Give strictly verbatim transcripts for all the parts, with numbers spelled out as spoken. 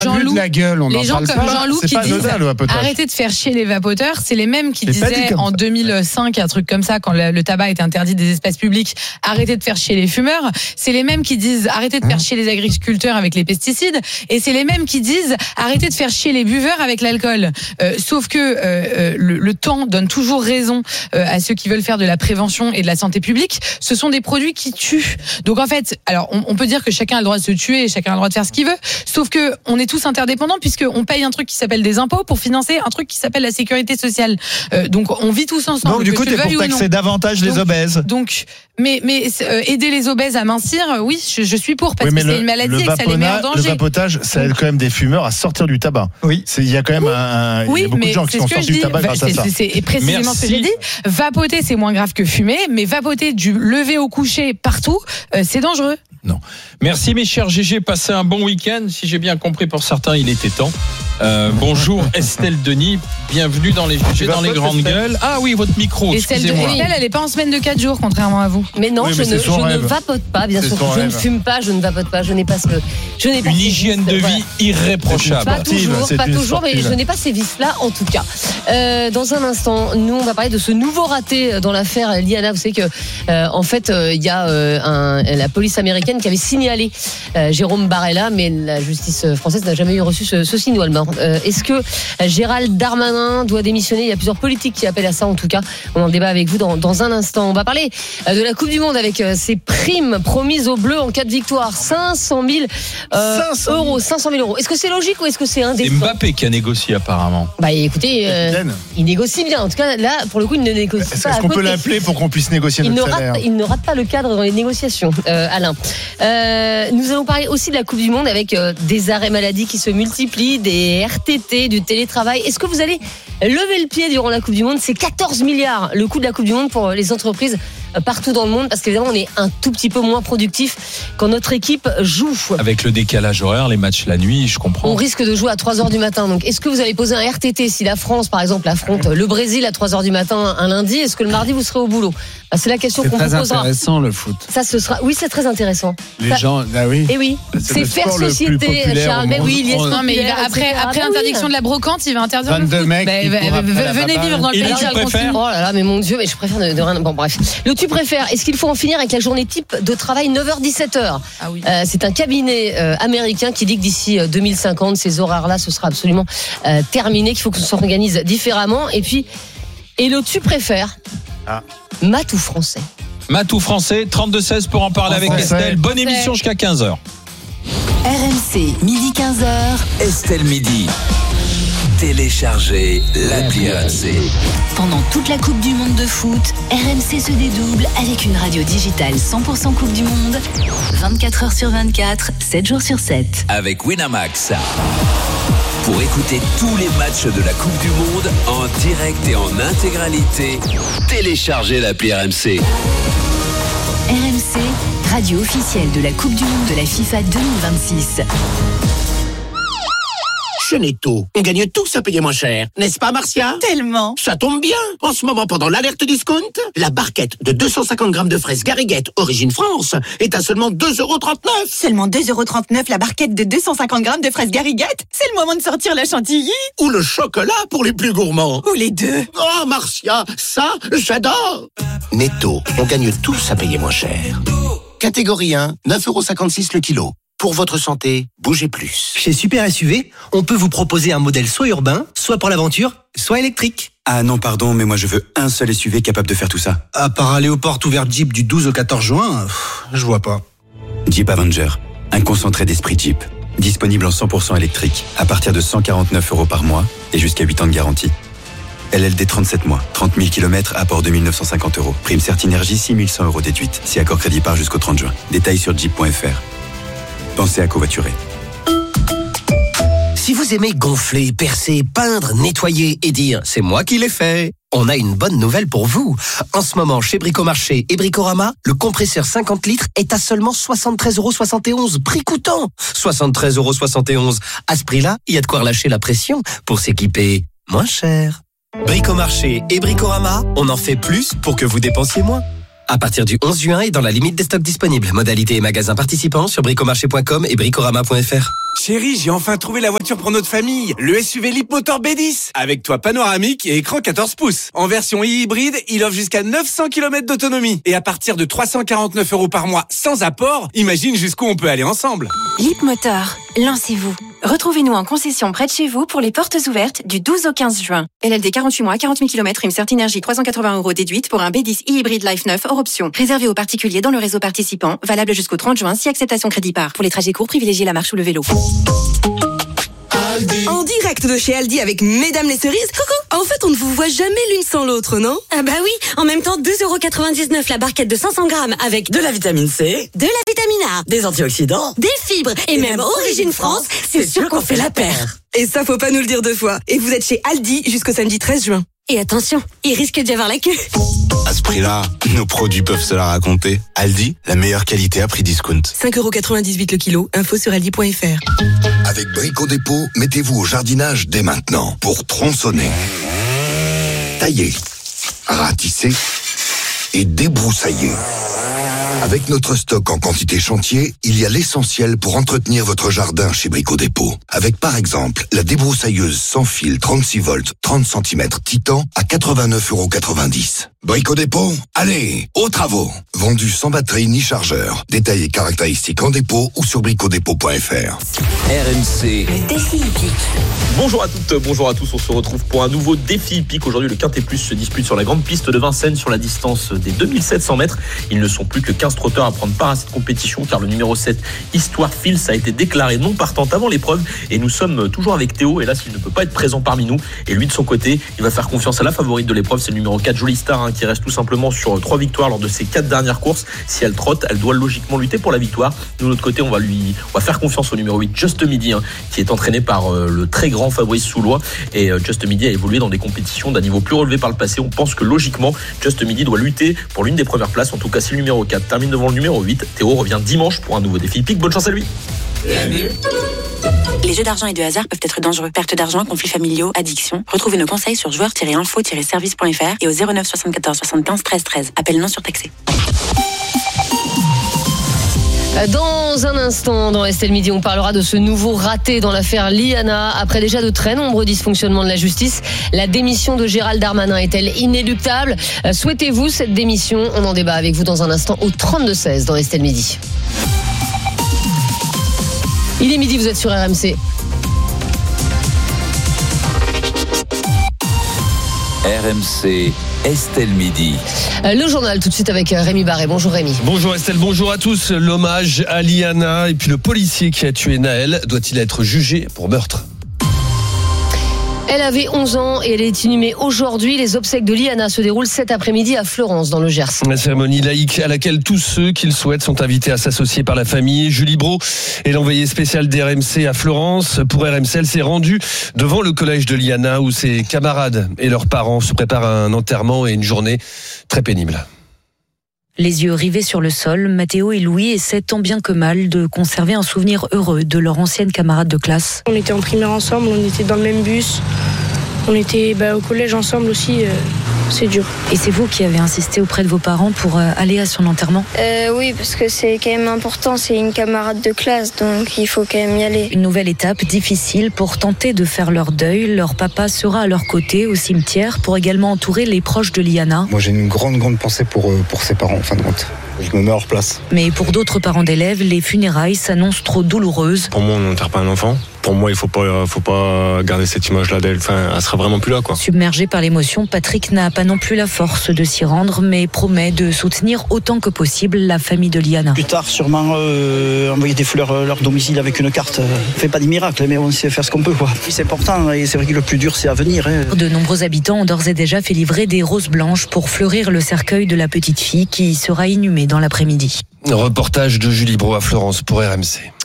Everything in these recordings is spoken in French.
Jean-Loup, de la gueule, on les en gens parle comme pas. Jean-Loup C'est qui pas disent anodin, le vapotage. arrêtez de faire chier les vapoteurs, c'est les mêmes qui C'est pas disaient dit comme en ça. deux mille cinq un truc comme ça quand le, le tabac était interdit des espaces publics, arrêtez de faire chier les fumeurs. C'est les mêmes qui disent arrêtez de faire chier les agriculteurs avec les pesticides, et c'est les mêmes qui disent arrêtez de faire chier les buveurs avec l'alcool. Euh, sauf que euh, le, le temps donne toujours raison euh, à ceux qui veulent faire de la prévention et de la santé publique. Ce sont des produits qui tuent. Donc en fait, alors on, on peut dire que chacun a le droit de se tuer et chacun a le droit de faire ce qu'il veut, sauf que on est tous interdépendants puisque on paye un truc qui s'appelle des impôts pour financer un truc qui s'appelle la sécurité sociale. Euh, donc on vit tous ensemble. Donc du que coup, tu t'es veuilles pour ou non. taxer davantage les Donc- obèses. Donc, mais mais euh, aider les obèses à mincir, euh, oui, je, je suis pour parce Oui, mais que le, c'est une maladie le et que ça les met en vapona- le danger. vapotage, ça aide quand même des fumeurs à sortir du tabac. Oui. C'est- Il y a quand même un, il y a Oui, beaucoup de mais gens qui c'est sont ce que je sortis du dis. tabac Va- grâce à c'est- ça. c'est- C'est précisément ce que Merci. j'ai dit. Vapoter, c'est moins grave que fumer, mais vapoter du lever au coucher partout, euh, c'est dangereux. Merci mes chers G G, passez un bon week-end. Si j'ai bien compris, pour certains, il était temps. Euh, bonjour Estelle Denis, bienvenue dans les G G, Tu dans les vapotes, grandes Estelle gueules. Ah oui, votre micro, Et celle de excusez-moi. Estelle, elle est pas en semaine de quatre jours, contrairement à vous. Mais non, Oui, je, mais ne, c'est son je ne rêve. vapote pas, bien C'est sûr. son Je ne rêve. fume pas, je ne vapote pas, je n'ai pas ce. Je n'ai pas Une ces hygiène de vices, vie irréprochable. Pas sportive, toujours, c'est pas une toujours, mais sportive. je n'ai pas ces vices-là en tout cas. Euh, dans un instant, nous on va parler de ce nouveau raté dans l'affaire Liana. Vous savez que euh, en fait euh, il y a euh, un, la police américaine qui avait signalé euh, Jérôme Barella, mais la justice française n'a jamais eu reçu ce, ce signalement. Euh, est-ce que Gérald Darmanin doit démissionner? Il y a plusieurs politiques qui appellent à ça en tout cas. On en débat avec vous dans, dans un instant. On va parler euh, de la Coupe du Monde avec euh, ces primes promises aux Bleus en cas de victoire. cinq cent mille euh, euros. cinq cent mille euros. Est-ce que c'est logique ou est-ce que c'est C'est indécent? Mbappé qui a négocié apparemment. Bah écoutez, euh, Capitaine. il négocie bien. En tout cas, là, pour le coup, il ne négocie Est-ce pas à est-ce qu'on peut côté. l'appeler pour qu'on puisse négocier Il ne, notre rate, salaire? il ne rate pas le cadre dans les négociations, euh, Alain. Euh, nous allons parler aussi de la Coupe du Monde avec euh, des arrêts maladie qui se multiplient, des R T T, du télétravail. Est-ce que vous allez lever le pied durant la Coupe du Monde? C'est quatorze milliards le coût de la Coupe du Monde pour les entreprises euh, partout dans le monde, parce qu'évidemment, on est un tout petit peu moins productif quand notre équipe joue. Avec le décalage horaire, les matchs la nuit, je comprends. On risque de jouer à trois heures du matin. Donc, est-ce que vous allez poser un R T T si la France, par exemple, affronte le Brésil à trois heures du matin un lundi? Est-ce que le mardi, vous serez au boulot? Bah, c'est la question C'est qu'on vous très posera. intéressant le foot. Ça, ce sera. Oui, c'est très intéressant. Les Ça- gens, ah oui. Et oui, C'est c'est le faire sport le plus société, populaire Charles. au Mais monde. oui, il y a Non, mais il va, après, après interdiction de la brocante, il va interdire le vingt-deux foot. mecs Bah, qui bah, courent après la venez baballe. vivre dans le Et pays là, de tu la préfères continue. Oh là là, mais mon Dieu, mais je préfère de, de rien. Bon, bref. Le tu préfères, est-ce qu'il faut en finir avec la journée type de travail neuf heures dix-sept heures? Ah oui. Euh, c'est un cabinet euh, américain qui dit que d'ici euh, deux mille cinquante, ces horaires-là, ce sera absolument euh, terminé, qu'il faut qu'on s'organise différemment. Et puis, et le tu préfères, Ah. maths ou français? Matou français, trente-deux seize pour en parler En avec français. Estelle. Bonne Français. émission jusqu'à quinze heures. R M C, midi quinze heures. Estelle Midi. Téléchargez l'appli R M C. Pendant toute la Coupe du Monde de foot, R M C se dédouble avec une radio digitale cent pour cent Coupe du Monde, vingt-quatre heures sur vingt-quatre, sept jours sur sept. Avec Winamax. Pour écouter tous les matchs de la Coupe du Monde en direct et en intégralité, téléchargez l'appli R M C. R M C, radio officielle de la Coupe du Monde de la FIFA deux mille vingt-six. Chez Netto, on gagne tous à payer moins cher, n'est-ce pas Marcia? Tellement. Ça tombe bien. En ce moment, pendant l'alerte discount, la barquette de deux cent cinquante grammes de fraises Gariguette, origine France, est à seulement deux euros trente-neuf. Seulement deux euros trente-neuf la barquette de deux cent cinquante grammes de fraises Gariguette. C'est le moment de sortir la chantilly. Ou le chocolat pour les plus gourmands. Ou les deux. Oh Marcia, ça, j'adore. Netto, on gagne tous à payer moins cher. Catégorie un, neuf euros cinquante-six le kilo. Pour votre santé, bougez plus. Chez Super S U V, on peut vous proposer un modèle soit urbain, soit pour l'aventure, soit électrique. Ah non, pardon, mais moi je veux un seul S U V capable de faire tout ça. À part aller aux portes ouvertes Jeep du douze au quatorze juin, pff, je vois pas. Jeep Avenger, un concentré d'esprit Jeep. Disponible en cent pour cent électrique, à partir de cent quarante-neuf euros par mois et jusqu'à huit ans de garantie. L L D trente-sept mois, trente mille kilomètres, apport deux mille neuf cent cinquante euros. Prime Certinergie six mille cent euros déduite, si accord crédit part jusqu'au trente juin. Détails sur jeep point f r. Pensez à covoiturer. Si vous aimez gonfler, percer, peindre, nettoyer et dire « c'est moi qui l'ai fait », on a une bonne nouvelle pour vous. En ce moment, chez Bricomarché et Bricorama, le compresseur cinquante litres est à seulement soixante-treize euros soixante et onze, prix coûtant. soixante-treize euros soixante et onze. À ce prix-là, il y a de quoi relâcher la pression pour s'équiper moins cher. Bricomarché et Bricorama, on en fait plus pour que vous dépensiez moins. À partir du onze juin et dans la limite des stocks disponibles. Modalité et magasins participants sur bricomarché point com et bricorama point f r. Chérie, j'ai enfin trouvé la voiture pour notre famille. Le S U V Leapmotor B dix. Avec toit panoramique et écran quatorze pouces. En version hybride, il offre jusqu'à neuf cents kilomètres d'autonomie. Et à partir de trois cent quarante-neuf euros par mois sans apport, imagine jusqu'où on peut aller ensemble. Leapmotor, lancez-vous. Retrouvez-nous en concession près de chez vous pour les portes ouvertes du douze au quinze juin. L L D quarante-huit mois, quarante mille kilomètres, une Cert Énergie trois cent quatre-vingts euros déduite pour un B dix e-hybride Life neuf hors option. Réservé aux particuliers dans le réseau participant, valable jusqu'au trente juin si acceptation crédit par. Pour les trajets courts, privilégiez la marche ou le vélo. En direct de chez Aldi avec Mesdames les cerises. Coucou. En fait, on ne vous voit jamais l'une sans l'autre, non? Ah bah oui. En même temps, deux euros quatre-vingt-dix-neuf la barquette de cinq cents grammes avec de la vitamine C, de la vitamine A, des antioxydants, des fibres et, et même, même Origine France. C'est sûr qu'on fait la paire. Et ça, faut pas nous le dire deux fois. Et vous êtes chez Aldi jusqu'au samedi treize juin. Et attention, il risque d'y avoir la queue. À ce prix-là, nos produits peuvent se la raconter. Aldi, la meilleure qualité à prix discount. cinq euros quatre-vingt-dix-huit le kilo. Info sur aldi point f r. Avec Brico Dépôt, mettez-vous au jardinage dès maintenant pour tronçonner, tailler, ratisser et débroussailler. Avec notre stock en quantité chantier, il y a l'essentiel pour entretenir votre jardin chez Brico Dépôt. Avec par exemple la débroussailleuse sans fil trente-six volts, trente centimètres Titan à quatre-vingt-neuf euros quatre-vingt-dix. Brico Dépôt, allez, aux travaux. Vendu sans batterie ni chargeur. Détails et caractéristiques en dépôt ou sur brico dépôt point f r. R M C. Le défi hippique. Bonjour à toutes, bonjour à tous. On se retrouve pour un nouveau défi hippique. Aujourd'hui, le Quintet Plus se dispute sur la grande piste de Vincennes sur la distance des deux mille sept cents mètres. Ils ne sont plus que quinze trotteurs à prendre part à cette compétition car le numéro sept, Histoire Fils, a été déclaré non partant avant l'épreuve. Et nous sommes toujours avec Théo. Hélas, il ne peut pas être présent parmi nous. Et lui, de son côté, il va faire confiance à la favorite de l'épreuve. C'est le numéro quatre, Jolie Star, hein, qui reste tout simplement sur trois victoires lors de ses quatre dernières courses. Si elle trotte, elle doit logiquement lutter pour la victoire. Nous, de notre côté, on va lui, on va faire confiance au numéro huit, Just Midi, hein, qui est entraîné par euh, le très grand Fabrice Soulois. Et euh, Just Midi a évolué dans des compétitions d'un niveau plus relevé par le passé. On pense que logiquement, Just Midi doit lutter pour l'une des premières places. En tout cas, si le numéro quatre termine devant le numéro huit, Théo revient dimanche pour un nouveau défi hippique. Bonne chance à lui. Les jeux d'argent et de hasard peuvent être dangereux. Perte d'argent, conflits familiaux, addiction. Retrouvez nos conseils sur joueurs tiret info tiret service point f r et au zéro neuf soixante-quatorze soixante-quinze treize treize. Appel non surtaxé. Dans un instant, dans Estelle Midi, on parlera de ce nouveau raté dans l'affaire Liana. Après déjà de très nombreux dysfonctionnements de la justice, la démission de Gérald Darmanin est-elle inéluctable? Souhaitez-vous cette démission? On en débat avec vous dans un instant au trente-deux seize dans Estelle Midi. Il est midi, vous êtes sur R M C. R M C, Estelle Midi. Le journal tout de suite avec Rémi Barré. Bonjour Rémi. Bonjour Estelle, bonjour à tous. L'hommage à Liana et puis le policier qui a tué Naël doit-il être jugé pour meurtre? Elle avait onze ans et elle est inhumée aujourd'hui. Les obsèques de Liana se déroulent cet après-midi à Florence, dans le Gers. La cérémonie laïque à laquelle tous ceux qui le souhaitent sont invités à s'associer par la famille. Julie Brault est l'envoyée spéciale d'R M C à Florence. Pour R M C, elle s'est rendue devant le collège de Liana où ses camarades et leurs parents se préparent à un enterrement et une journée très pénible. Les yeux rivés sur le sol, Mathéo et Louis essaient tant bien que mal de conserver un souvenir heureux de leur ancienne camarade de classe. On était en primaire ensemble, on était dans le même bus, on était bah, au collège ensemble aussi, euh, c'est dur. Et c'est vous qui avez insisté auprès de vos parents pour euh, aller à son enterrement ? euh, Oui, parce que c'est quand même important, c'est une camarade de classe, donc il faut quand même y aller. Une nouvelle étape difficile pour tenter de faire leur deuil. Leur papa sera à leur côté au cimetière pour également entourer les proches de Liana. Moi j'ai une grande, grande pensée pour, pour ses parents, en fin de compte. Je me mets hors place. Mais pour d'autres parents d'élèves, les funérailles s'annoncent trop douloureuses. Pour moi, on n'enterre pas un enfant. Pour moi, il faut pas, faut pas garder cette image-là d'elle. Enfin, elle sera vraiment plus là, quoi. Submergé par l'émotion, Patrick n'a pas non plus la force de s'y rendre, mais promet de soutenir autant que possible la famille de Liana. Plus tard, sûrement euh, envoyer des fleurs à leur domicile avec une carte. Euh, fait pas des miracles, mais on sait faire ce qu'on peut, quoi. C'est important, et c'est vrai que le plus dur, c'est à venir. Hein. De nombreux habitants ont d'ores et déjà fait livrer des roses blanches pour fleurir le cercueil de la petite fille qui sera inhumée dans l'après-midi. Reportage de Julie Brault à Florence pour R M C.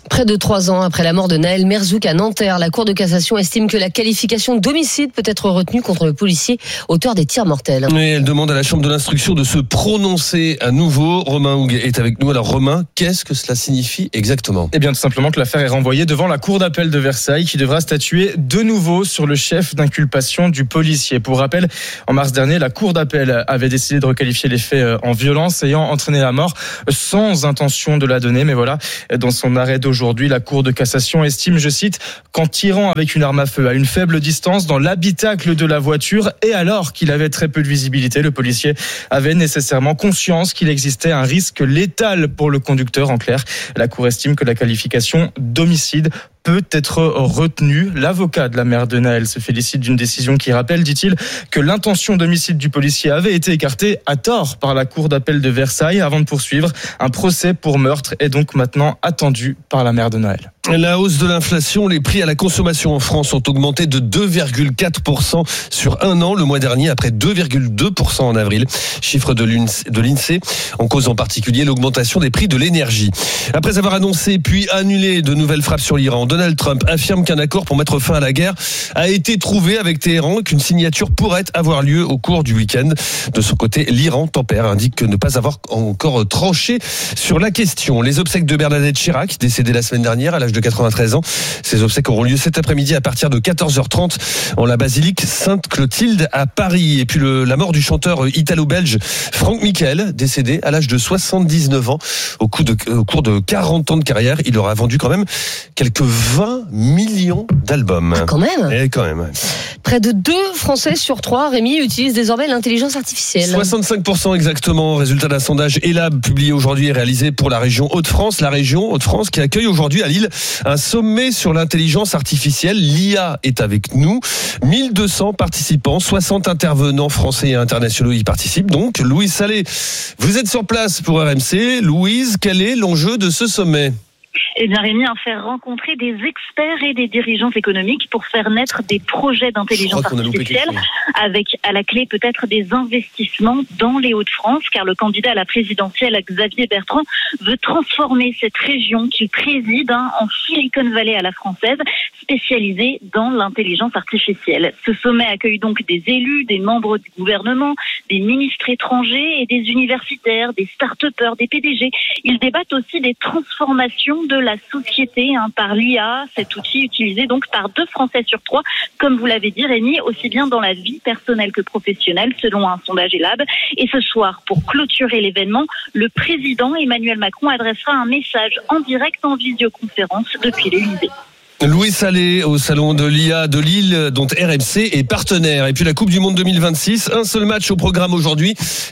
Près de trois ans après la mort de Naël Merzouk à Nanterre, la Cour de cassation estime que la qualification d'homicide peut être retenue contre le policier auteur des tirs mortels. Et elle demande à la Chambre de l'instruction de se prononcer à nouveau. Romain Hougue est avec nous. Alors Romain, qu'est-ce que cela signifie exactement ? Eh bien tout simplement que l'affaire est renvoyée devant la Cour d'appel de Versailles qui devra statuer de nouveau sur le chef d'inculpation du policier. Pour rappel, en mars dernier, la Cour d'appel avait décidé de requalifier les faits en violence ayant entraîné la mort sans intention de la donner. Mais voilà, dans son arrêt d'aujourd'hui, Aujourd'hui, la Cour de cassation estime, je cite, qu'en tirant avec une arme à feu à une faible distance dans l'habitacle de la voiture et alors qu'il avait très peu de visibilité, le policier avait nécessairement conscience qu'il existait un risque létal pour le conducteur. En clair, la Cour estime que la qualification d'homicide peut être retenu. L'avocat de la mère de Naël se félicite d'une décision qui rappelle, dit-il, que l'intention d'homicide du policier avait été écartée à tort par la Cour d'appel de Versailles avant de poursuivre. Un procès pour meurtre est donc maintenant attendu par la mère de Naël. La hausse de l'inflation, les prix à la consommation en France ont augmenté de deux virgule quatre pour cent sur un an le mois dernier, après deux virgule deux pour cent en avril. Chiffre de l'INSEE, en cause en particulier l'augmentation des prix de l'énergie. Après avoir annoncé puis annulé de nouvelles frappes sur l'Iran, Donald Trump affirme qu'un accord pour mettre fin à la guerre a été trouvé avec Téhéran et qu'une signature pourrait avoir lieu au cours du week-end. De son côté, l'Iran tempère, indique ne pas avoir encore tranché sur la question. Les obsèques de Bernadette Chirac, décédée la semaine dernière à l'âge de quatre-vingt-treize ans. Ces obsèques auront lieu cet après-midi à partir de quatorze heures trente en la basilique Sainte-Clotilde à Paris. Et puis le, la mort du chanteur italo-belge Franck Michael, décédé à l'âge de soixante-dix-neuf ans. Au, coup de, au cours de quarante ans de carrière, il aura vendu quand même quelques vingt millions d'albums. Ah, quand même. Et quand même. Près de deux Français sur trois, Rémi, utilisent désormais l'intelligence artificielle. soixante-cinq pour cent exactement. Résultat d'un sondage ELAB publié aujourd'hui et réalisé pour la région Hauts-de-France. La région Hauts-de-France qui accueille aujourd'hui à Lille un sommet sur l'intelligence artificielle. L'I A est avec nous. mille deux cents participants, soixante intervenants français et internationaux y participent. Donc, Louise Salé, vous êtes sur place pour R M C. Louise, quel est l'enjeu de ce sommet ? Eh bien, Rémi, faire rencontrer des experts et des dirigeants économiques pour faire naître des projets d'intelligence artificielle avec à la clé peut-être des investissements dans les Hauts-de-France, car le candidat à la présidentielle, Xavier Bertrand, veut transformer cette région qu'il préside hein, en Silicon Valley à la française, spécialisée dans l'intelligence artificielle. Ce sommet accueille donc des élus, des membres du gouvernement, des ministres étrangers et des universitaires, des start-upers, des P D G. Ils débattent aussi des transformations de la société hein, par l'I A, cet outil utilisé donc par deux Français sur trois, comme vous l'avez dit Rémi, aussi bien dans la vie personnelle que professionnelle, selon un sondage ELAB. Et ce soir, pour clôturer l'événement, le président Emmanuel Macron adressera un message en direct en visioconférence depuis l'Élysée. Louis Salé au salon de l'I A de Lille, dont R M C est partenaire. Et puis la Coupe du Monde deux mille vingt-six, un seul match au programme aujourd'hui,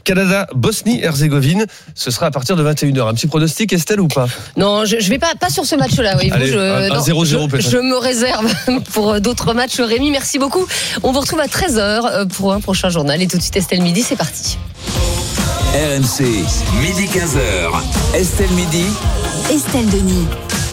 Canada-Bosnie-Herzégovine. Ce sera à partir de vingt et une heures. Un petit pronostic, Estelle, ou pas ? Non, je, je vais pas, pas sur ce match-là. Oui. Allez, je, un, un non, zéro zéro je, peut-être. Je me réserve pour d'autres matchs. Rémi, merci beaucoup. On vous retrouve à treize heures pour un prochain journal. Et tout de suite, Estelle Midi, c'est parti. R M C, midi quinze heures. Estelle Midi. Estelle Denis.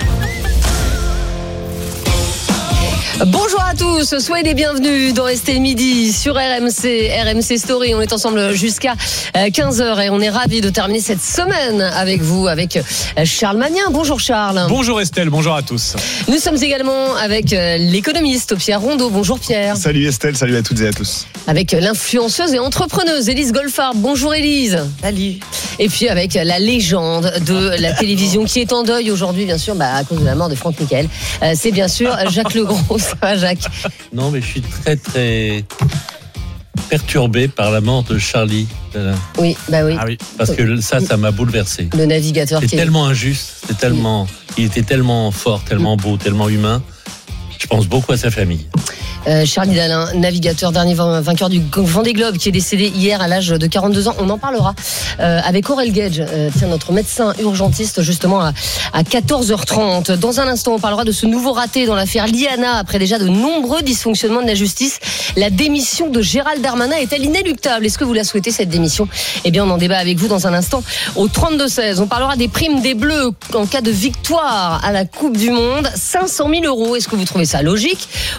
Bonjour à tous, soyez les bienvenus dans Estelle Midi sur R M C, R M C Story. On est ensemble jusqu'à quinze heures et on est ravis de terminer cette semaine avec vous, avec Charles Magnin. Bonjour Charles. Bonjour Estelle, bonjour à tous. Nous sommes également avec l'économiste Pierre Rondeau. Bonjour Pierre. Salut Estelle, salut à toutes et à tous. Avec l'influenceuse et entrepreneuse Élise Golfard. Bonjour Élise. Salut. Et puis avec la légende de la télévision qui est en deuil aujourd'hui, bien sûr, bah, à cause de la mort de Franck Michael. Euh, c'est bien sûr Jacques Legros. Ça va Jacques ? Non, mais je suis très très perturbé par la mort de Charlie. Oui, bah oui. Ah oui. Parce que ça, ça m'a bouleversé. Le navigateur. C'est qui tellement est... injuste, c'est tellement, il était tellement fort, tellement beau, tellement humain. Je pense beaucoup à sa famille. Euh, Charlie Dalin, navigateur, dernier vainqueur du Vendée Globe, qui est décédé hier à l'âge de quarante-deux ans. On en parlera euh, avec Aurel Gage, euh, tiens, notre médecin urgentiste, justement à, à quatorze heures trente. Dans un instant, on parlera de ce nouveau raté dans l'affaire Liana, après déjà de nombreux dysfonctionnements de la justice. La démission de Gérald Darmanin est-elle inéluctable ? Est-ce que vous la souhaitez, cette démission ? Eh bien, on en débat avec vous dans un instant au trente-deux seize. On parlera des primes des Bleus en cas de victoire à la Coupe du Monde. cinq cent mille euros. Est-ce que vous trouvez ça logique ou indécent ?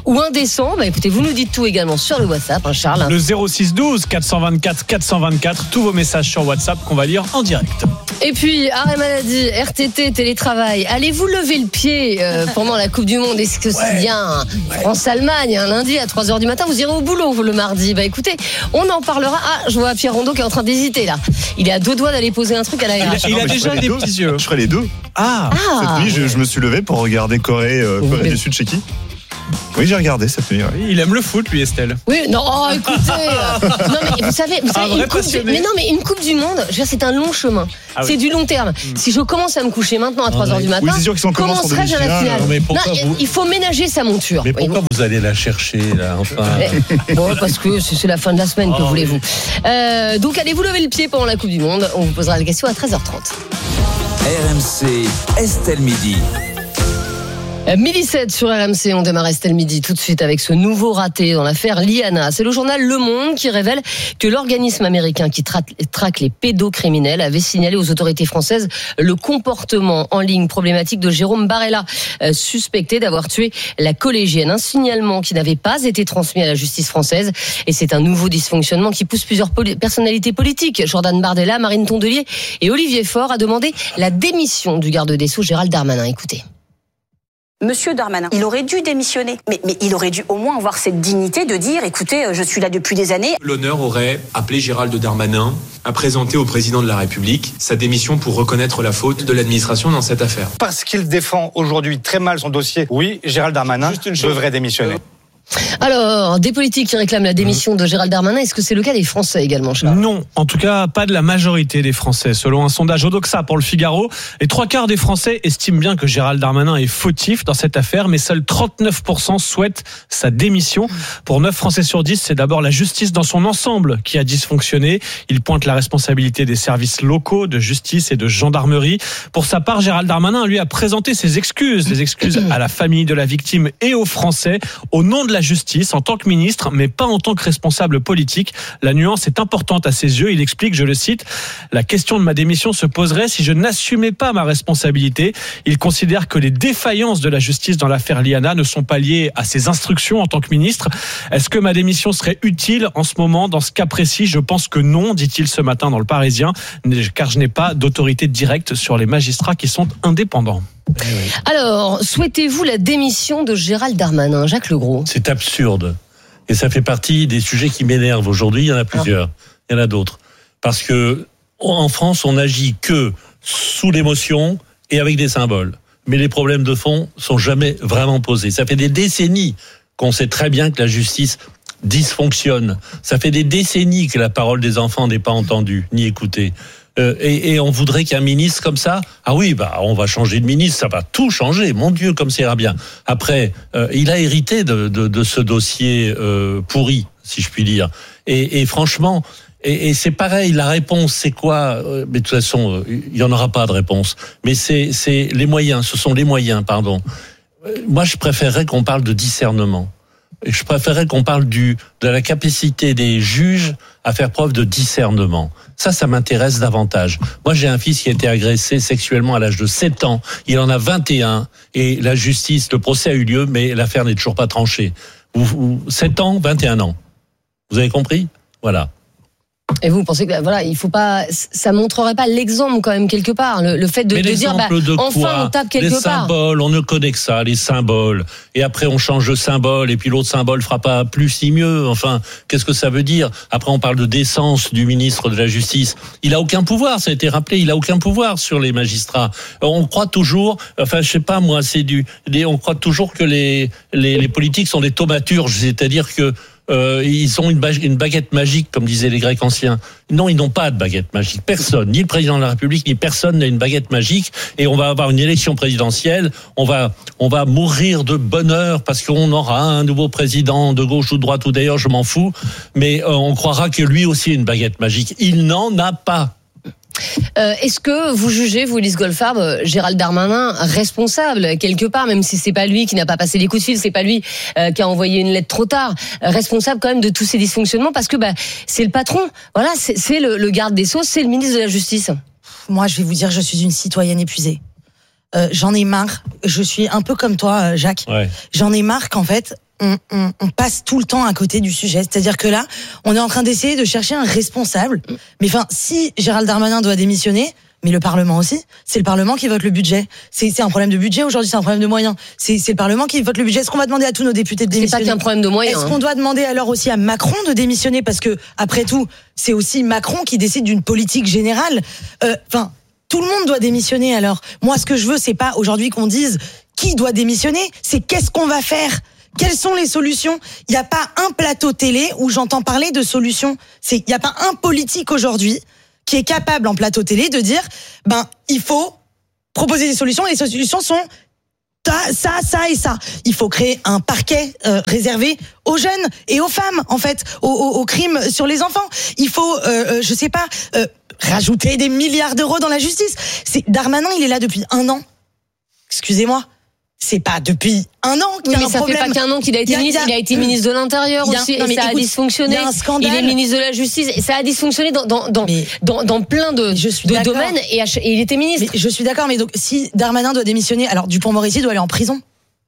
également. Bah écoutez, vous nous dites tout également sur le WhatsApp, hein, Charles. Le zéro six douze quatre cent vingt-quatre quatre cent vingt-quatre, tous vos messages sur WhatsApp qu'on va lire en direct. Et puis, arrêt maladie, R T T, télétravail. Allez-vous lever le pied euh, pendant la Coupe du Monde? Est-ce que c'est bien France-Allemagne, un lundi à trois heures du matin, vous irez au boulot le mardi? Bah écoutez, on en parlera. Ah, je vois Pierre Rondeau qui est en train d'hésiter là. Il est à deux doigts d'aller poser un truc à la R H. Il a, il a déjà des petits yeux. Je ferai les deux. Ah, ah Cette nuit, je, je me suis levé pour regarder Corée, euh, Corée du Sud chez qui? Oui, j'ai regardé cette nuit. Ouais. Il aime le foot, lui, Estelle. Oui, non, oh, écoutez. euh, non, mais vous savez, vous savez Un vrai une coupe du, mais non, mais une Coupe du Monde, je veux dire, c'est un long chemin. Ah oui. C'est du long terme. Mmh. Si je commence à me coucher maintenant à trois heures du matin, oui, c'est sûr qu'ils sont comment serais-je à la finale? Non, mais non, vous... Il faut ménager sa monture. Mais pourquoi vous allez la chercher, là, enfin Bon, parce que c'est la fin de la semaine, que oh, voulez-vous. Euh, donc, allez-vous lever le pied pendant la Coupe du Monde. On vous posera la question à treize heures trente. R M C, Estelle Midi. Midi sept sur R M C, on démarre Estelle Midi tout de suite avec ce nouveau raté dans l'affaire Liana. C'est le journal Le Monde qui révèle que l'organisme américain qui traque, traque les pédocriminels avait signalé aux autorités françaises le comportement en ligne problématique de Jérôme Barella, euh, suspecté d'avoir tué la collégienne. Un signalement qui n'avait pas été transmis à la justice française. Et c'est un nouveau dysfonctionnement qui pousse plusieurs poli- personnalités politiques, Jordan Bardella, Marine Tondelier et Olivier Faure, à demander la démission du garde des Sceaux Gérald Darmanin. Écoutez. Monsieur Darmanin, il aurait dû démissionner, mais, mais il aurait dû au moins avoir cette dignité de dire, écoutez, je suis là depuis des années. L'honneur aurait appelé Gérald Darmanin à présenter au président de la République sa démission pour reconnaître la faute de l'administration dans cette affaire. Parce qu'il défend aujourd'hui très mal son dossier, oui, Gérald Darmanin devrait démissionner. Alors, des politiques qui réclament la démission de Gérald Darmanin, est-ce que c'est le cas des Français également, Charles? Non, en tout cas pas de la majorité des Français. Selon un sondage Odoxa pour le Figaro, les trois quarts des Français estiment bien que Gérald Darmanin est fautif dans cette affaire, mais seuls trente-neuf pour cent souhaitent sa démission. Pour neuf Français sur dix, c'est d'abord la justice dans son ensemble qui a dysfonctionné. Il pointe la responsabilité des services locaux de justice et de gendarmerie. Pour sa part, Gérald Darmanin, lui, a présenté ses excuses, les excuses à la famille de la victime et aux Français, au nom de la justice, en tant que ministre, mais pas en tant que responsable politique. La nuance est importante à ses yeux. Il explique, je le cite, « La question de ma démission se poserait si je n'assumais pas ma responsabilité. » Il considère que les défaillances de la justice dans l'affaire Liana ne sont pas liées à ses instructions en tant que ministre. Est-ce que ma démission serait utile en ce moment, dans ce cas précis? Je pense que non, dit-il ce matin dans Le Parisien, car je n'ai pas d'autorité directe sur les magistrats qui sont indépendants. Alors, souhaitez-vous la démission de Gérald Darmanin, Jacques Legros? C'est absurde. Et ça fait partie des sujets qui m'énervent aujourd'hui. Il y en a plusieurs. Il y en a d'autres. Parce que en France, on n'agit que sous l'émotion et avec des symboles. Mais les problèmes de fond sont jamais vraiment posés. Ça fait des décennies qu'on sait très bien que la justice dysfonctionne. Ça fait des décennies que la parole des enfants n'est pas entendue ni écoutée. Euh, et, et on voudrait qu'un ministre comme ça, ah oui, bah on va changer de ministre, ça va tout changer. Mon Dieu, comme ça ira bien. Après, euh, il a hérité de, de, de ce dossier euh, pourri, si je puis dire. Et, et franchement, et, et c'est pareil. La réponse, c'est quoi? Mais de toute façon, il y en aura pas de réponse. Mais c'est, c'est les moyens. Ce sont les moyens, pardon. Moi, je préférerais qu'on parle de discernement. Et je préférerais qu'on parle du de la capacité des juges à faire preuve de discernement. Ça, ça m'intéresse davantage. Moi, j'ai un fils qui a été agressé sexuellement à l'âge de sept ans. Il en a vingt et un. Et la justice, le procès a eu lieu, mais l'affaire n'est toujours pas tranchée. sept ans, vingt et un ans. Vous avez compris? Voilà. Et vous pensez que voilà, il faut pas, ça montrerait pas l'exemple quand même quelque part, le, le fait de, de dire bah, de enfin quoi? On tape quelque les part. Les symboles, on ne connaît que ça, les symboles. Et après on change de symbole et puis l'autre symbole fera pas plus si mieux. Enfin, qu'est-ce que ça veut dire? Après on parle de décence du ministre de la Justice. Il a aucun pouvoir, ça a été rappelé. Il a aucun pouvoir sur les magistrats. On croit toujours, enfin je sais pas moi, c'est du, on croit toujours que les les, les politiques sont des thaumaturges, c'est-à-dire que Euh, ils ont une, bague, une baguette magique, comme disaient les Grecs anciens. Non, ils n'ont pas de baguette magique. Personne, ni le président de la République, ni personne n'a une baguette magique. Et on va avoir une élection présidentielle. On va, on va mourir de bonheur parce qu'on aura un nouveau président de gauche ou de droite ou d'ailleurs, je m'en fous. Mais euh, on croira que lui aussi a une baguette magique. Il n'en a pas. Euh, est-ce que vous jugez, vous, Lise Goldfarb, Gérald Darmanin responsable quelque part, même si c'est pas lui qui n'a pas passé les coups de fil, c'est pas lui euh, qui a envoyé une lettre trop tard, responsable quand même de tous ces dysfonctionnements parce que bah c'est le patron, voilà, c'est, c'est le, le garde des Sceaux, c'est le ministre de la Justice. Moi, je vais vous dire, je suis une citoyenne épuisée. Euh, j'en ai marre. Je suis un peu comme toi, Jacques. Ouais. J'en ai marre qu'en fait, on, on, on passe tout le temps à côté du sujet. C'est-à-dire que là, on est en train d'essayer de chercher un responsable. Mais enfin, si Gérald Darmanin doit démissionner, mais le Parlement aussi, c'est le Parlement qui vote le budget. C'est, c'est un problème de budget aujourd'hui, c'est un problème de moyens. C'est, c'est le Parlement qui vote le budget. Est-ce qu'on va demander à tous nos députés de démissionner ? C'est pas qu'un problème de moyens. Est-ce hein. qu'on doit demander alors aussi à Macron de démissionner ? Parce que, après tout, c'est aussi Macron qui décide d'une politique générale. Enfin, euh, tout le monde doit démissionner alors. Moi, ce que je veux, c'est pas aujourd'hui qu'on dise qui doit démissionner, c'est qu'est-ce qu'on va faire ? Quelles sont les solutions ? Il n'y a pas un plateau télé où j'entends parler de solutions. C'est, il n'y a pas un politique aujourd'hui qui est capable en plateau télé de dire, ben, il faut proposer des solutions, et les solutions sont ça, ça et ça. Il faut créer un parquet euh, réservé aux jeunes et aux femmes, en fait, aux, aux, aux crimes sur les enfants. Il faut, euh, euh, je sais pas, euh, rajouter des milliards d'euros dans la justice. C'est, Darmanin, il est là depuis un an. Excusez-moi. C'est pas depuis un an qu'il y a oui, mais un ça problème. fait pas qu'un an qu'il a été il y a, ministre. Il a, il a été ministre de l'Intérieur a, aussi, non, et ça écoute, a dysfonctionné. Il y a un scandale. Il est ministre de la Justice, et ça a dysfonctionné dans dans dans mais, dans, dans plein de, je suis de domaines, et, et il était ministre. Mais je suis d'accord, mais donc si Darmanin doit démissionner, alors Dupond-Moretti doit aller en prison. Pourquoi ?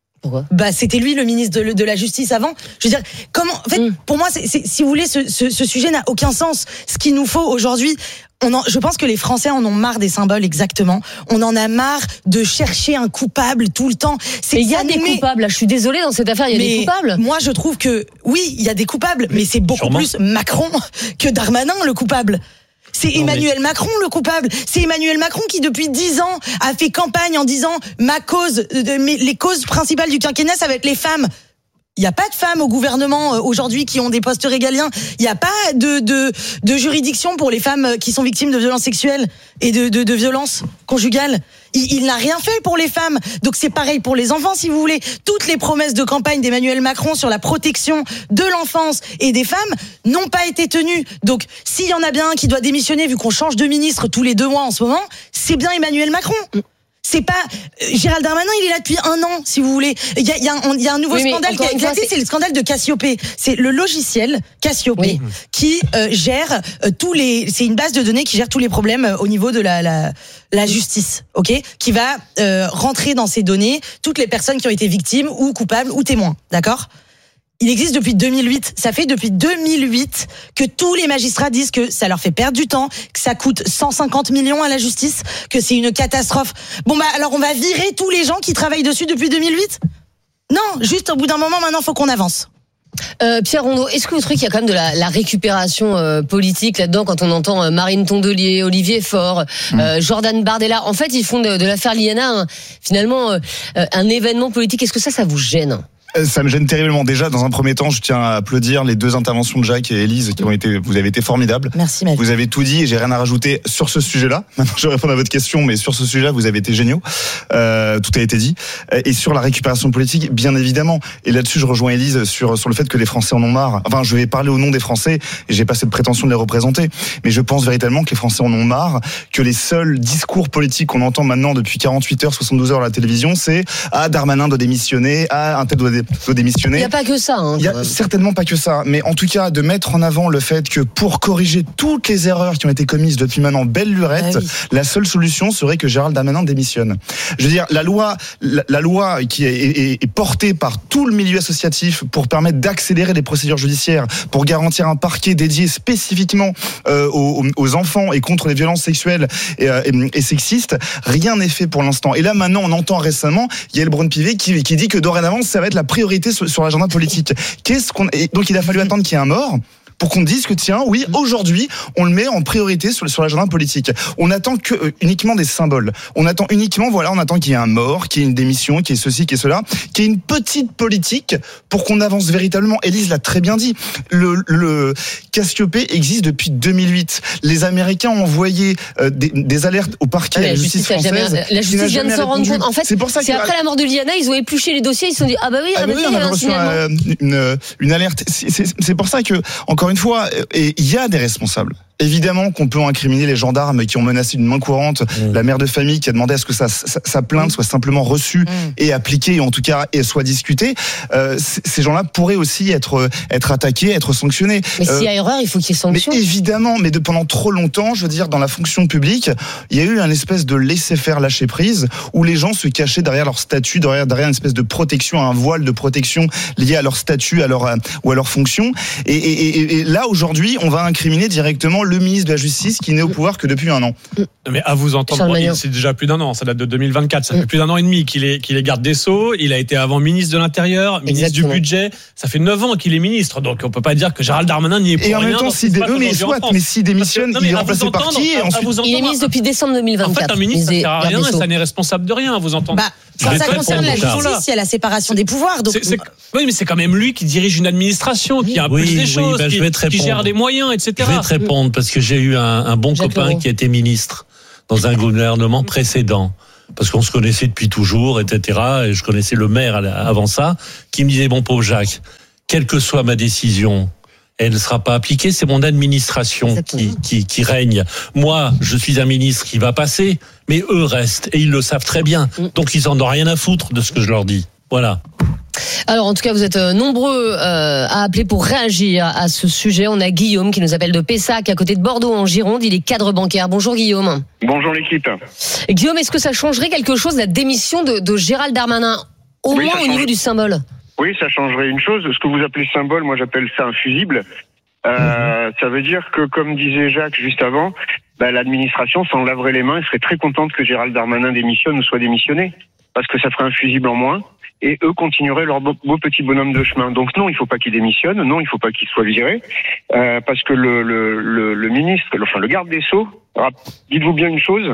Bah, c'était lui le ministre de, de la Justice avant. Je veux dire, comment, en fait, mm. pour moi, c'est, c'est, si vous voulez, ce, ce, ce sujet n'a aucun sens. Ce qu'il nous faut aujourd'hui, on en, je pense que les Français en ont marre des symboles, exactement. On en a marre de chercher un coupable tout le temps. C'est, il y a des met... coupables, là. Je suis désolée, dans cette affaire, il y a mais des coupables. Moi, je trouve que, oui, il y a des coupables, mais, mais c'est beaucoup sûrement. plus Macron que Darmanin, le coupable. C'est non, Emmanuel mais... Macron le coupable. C'est Emmanuel Macron qui depuis dix ans a fait campagne en disant ma cause, de, mes, les causes principales du quinquennat, ça va être les femmes. Il n'y a pas de femmes au gouvernement aujourd'hui qui ont des postes régaliens. Il n'y a pas de, de, de juridiction pour les femmes qui sont victimes de violences sexuelles et de, de, de violences conjugales. Il, il n'a rien fait pour les femmes. Donc c'est pareil pour les enfants, si vous voulez. Toutes les promesses de campagne d'Emmanuel Macron sur la protection de l'enfance et des femmes n'ont pas été tenues. Donc s'il y en a bien un qui doit démissionner, vu qu'on change de ministre tous les deux mois en ce moment, c'est bien Emmanuel Macron. C'est pas Gérald Darmanin, il est là depuis un an, si vous voulez. Il y a, il y a, un, il y a un nouveau oui, scandale qui a éclaté, c'est... c'est le scandale de Cassiopée. C'est le logiciel Cassiopée oui. qui euh, gère euh, tous les. C'est une base de données qui gère tous les problèmes euh, au niveau de la, la la justice, ok, qui va euh, rentrer dans ces données toutes les personnes qui ont été victimes ou coupables ou témoins, d'accord ? Il existe depuis deux mille huit. Ça fait depuis deux mille huit que tous les magistrats disent que ça leur fait perdre du temps, que ça coûte cent cinquante millions à la justice, que c'est une catastrophe. Bon bah alors on va virer tous les gens qui travaillent dessus depuis deux mille huit ? Non, juste au bout d'un moment, maintenant, il faut qu'on avance. Euh, Pierre Rondeau, est-ce que vous trouvez qu'il y a quand même de la, la récupération euh, politique là-dedans quand on entend euh, Marine Tondelier, Olivier Faure, mmh. euh, Jordan Bardella ? En fait, ils font de, de l'affaire Liana un, finalement euh, un événement politique. Est-ce que ça, ça vous gêne ? Ça me gêne terriblement. Déjà, dans un premier temps, je tiens à applaudir les deux interventions de Jacques et Élise qui ont été, vous avez été formidables. Merci, Maëlle. Vous avez tout dit et j'ai rien à rajouter sur ce sujet-là. Maintenant, je vais répondre à votre question, mais sur ce sujet-là, vous avez été géniaux. Euh, tout a été dit. Et sur la récupération politique, bien évidemment. Et là-dessus, je rejoins Élise sur, sur le fait que les Français en ont marre. Enfin, je vais parler au nom des Français et j'ai pas cette prétention de les représenter. Mais je pense véritablement que les Français en ont marre, que les seuls discours politiques qu'on entend maintenant depuis quarante-huit heures, soixante-douze heures à la télévision, c'est ah, Darmanin doit démissionner, ah, un tel doit démissionner. Doit démissionner. Il n'y a pas que ça. Hein, il n'y a certainement pas que ça. Mais en tout cas, de mettre en avant le fait que pour corriger toutes les erreurs qui ont été commises depuis maintenant belle lurette, ah oui. la seule solution serait que Gérald Darmanin démissionne. Je veux dire, la loi, la, la loi qui est, est, est portée par tout le milieu associatif pour permettre d'accélérer les procédures judiciaires, pour garantir un parquet dédié spécifiquement euh, aux, aux enfants et contre les violences sexuelles et, et, et sexistes, rien n'est fait pour l'instant. Et là, maintenant, on entend récemment Yael Braun-Pivet qui, qui dit que dorénavant, ça va être la priorité sur, sur l'agenda politique. Qu'est-ce qu'on... Et donc il a fallu attendre qu'il y ait un mort pour qu'on dise que tiens, oui, aujourd'hui, on le met en priorité sur, sur l'agenda politique. On attend que euh, uniquement des symboles. On attend uniquement, voilà, on attend qu'il y ait un mort, qu'il y ait une démission, qu'il y ait ceci, qu'il y ait cela, qu'il y ait une petite politique pour qu'on avance véritablement. Élise l'a très bien dit. Le, le Cassiopée existe depuis deux mille huit. Les Américains ont envoyé euh, des, des alertes au parquet, ah, à la, la justice, justice française. Jamais, la justice vient de s'en rendre compte. En fait, c'est, pour ça c'est que, après la mort de Liana, ils ont épluché les dossiers, ils se sont dit ah bah oui, ah, ah bah oui, on a reçu une, une, une alerte. C'est, c'est, c'est pour ça que encore une fois, et il y a des responsables. Évidemment qu'on peut incriminer les gendarmes qui ont menacé d'une main courante mmh. la mère de famille qui a demandé à ce que sa, sa, sa plainte soit simplement reçue mmh. et appliquée, en tout cas, et soit discutée. Euh, c- ces gens-là pourraient aussi être être attaqués, être sanctionnés. Mais s'il y a erreur, il faut qu'il y ait sanction. Mais évidemment, mais de pendant trop longtemps, je veux dire, dans la fonction publique, il y a eu un espèce de laisser-faire, lâcher prise, où les gens se cachaient derrière leur statut, derrière derrière une espèce de protection, un voile de protection lié à leur statut, à leur ou à leur fonction. Et, et, et, et là, aujourd'hui, on va incriminer directement le ministre de la Justice qui n'est au pouvoir que depuis un an. Mais à vous entendre, bon, c'est déjà plus d'un an, ça date de deux mille vingt-quatre, ça fait plus d'un an et demi qu'il est, qu'il est garde des Sceaux, il a été avant ministre de l'Intérieur, ministre Exactement. du Budget, ça fait neuf ans qu'il est ministre, donc on peut pas dire que Gérald Darmanin n'y est pour rien. Et en même temps, si, dé... mais soit, mais s'il démissionne, il est remplacé par qui et ensuite... Il est ministre depuis décembre deux mille vingt-quatre. En fait, un ministre, ça sert à rien et ça n'est responsable de rien, à vous entendre. Bah, quand ça concerne la justice, il y a la séparation des pouvoirs. Donc... C'est, c'est... Oui, mais c'est quand même lui qui dirige une administration, qui impulse oui, des oui, choses, bah, qui, qui gère des moyens, et cetera. Je vais te répondre parce que j'ai eu un, un bon Jacques copain Laurent. qui était ministre dans un gouvernement précédent. Parce qu'on se connaissait depuis toujours, et cetera. Et je connaissais le maire avant ça, qui me disait, bon pauvre Jacques, quelle que soit ma décision, elle ne sera pas appliquée, c'est mon administration qui, qui, qui règne. Moi, je suis un ministre qui va passer, mais eux restent, et ils le savent très bien. Donc ils en ont rien à foutre de ce que je leur dis. Voilà. Alors en tout cas vous êtes nombreux euh, à appeler pour réagir à ce sujet. On a Guillaume qui nous appelle de Pessac à côté de Bordeaux en Gironde, il est cadre bancaire. Bonjour Guillaume. Bonjour l'équipe. Guillaume, est-ce que ça changerait quelque chose la démission de, de Gérald Darmanin, au oui, moins au niveau du symbole? Oui, ça changerait une chose. Ce que vous appelez symbole, moi j'appelle ça un fusible. Euh, mmh. Ça veut dire que, comme disait Jacques juste avant, bah, l'administration s'en laverait les mains et serait très contente que Gérald Darmanin démissionne ou soit démissionné, parce que ça ferait un fusible en moins. Et eux continueraient leur beau, beau petit bonhomme de chemin. Donc non, il faut pas qu'il démissionne, non, il faut pas qu'il soit viré, euh, parce que le, le, le, le ministre, enfin le garde des Sceaux, dites-vous bien une chose,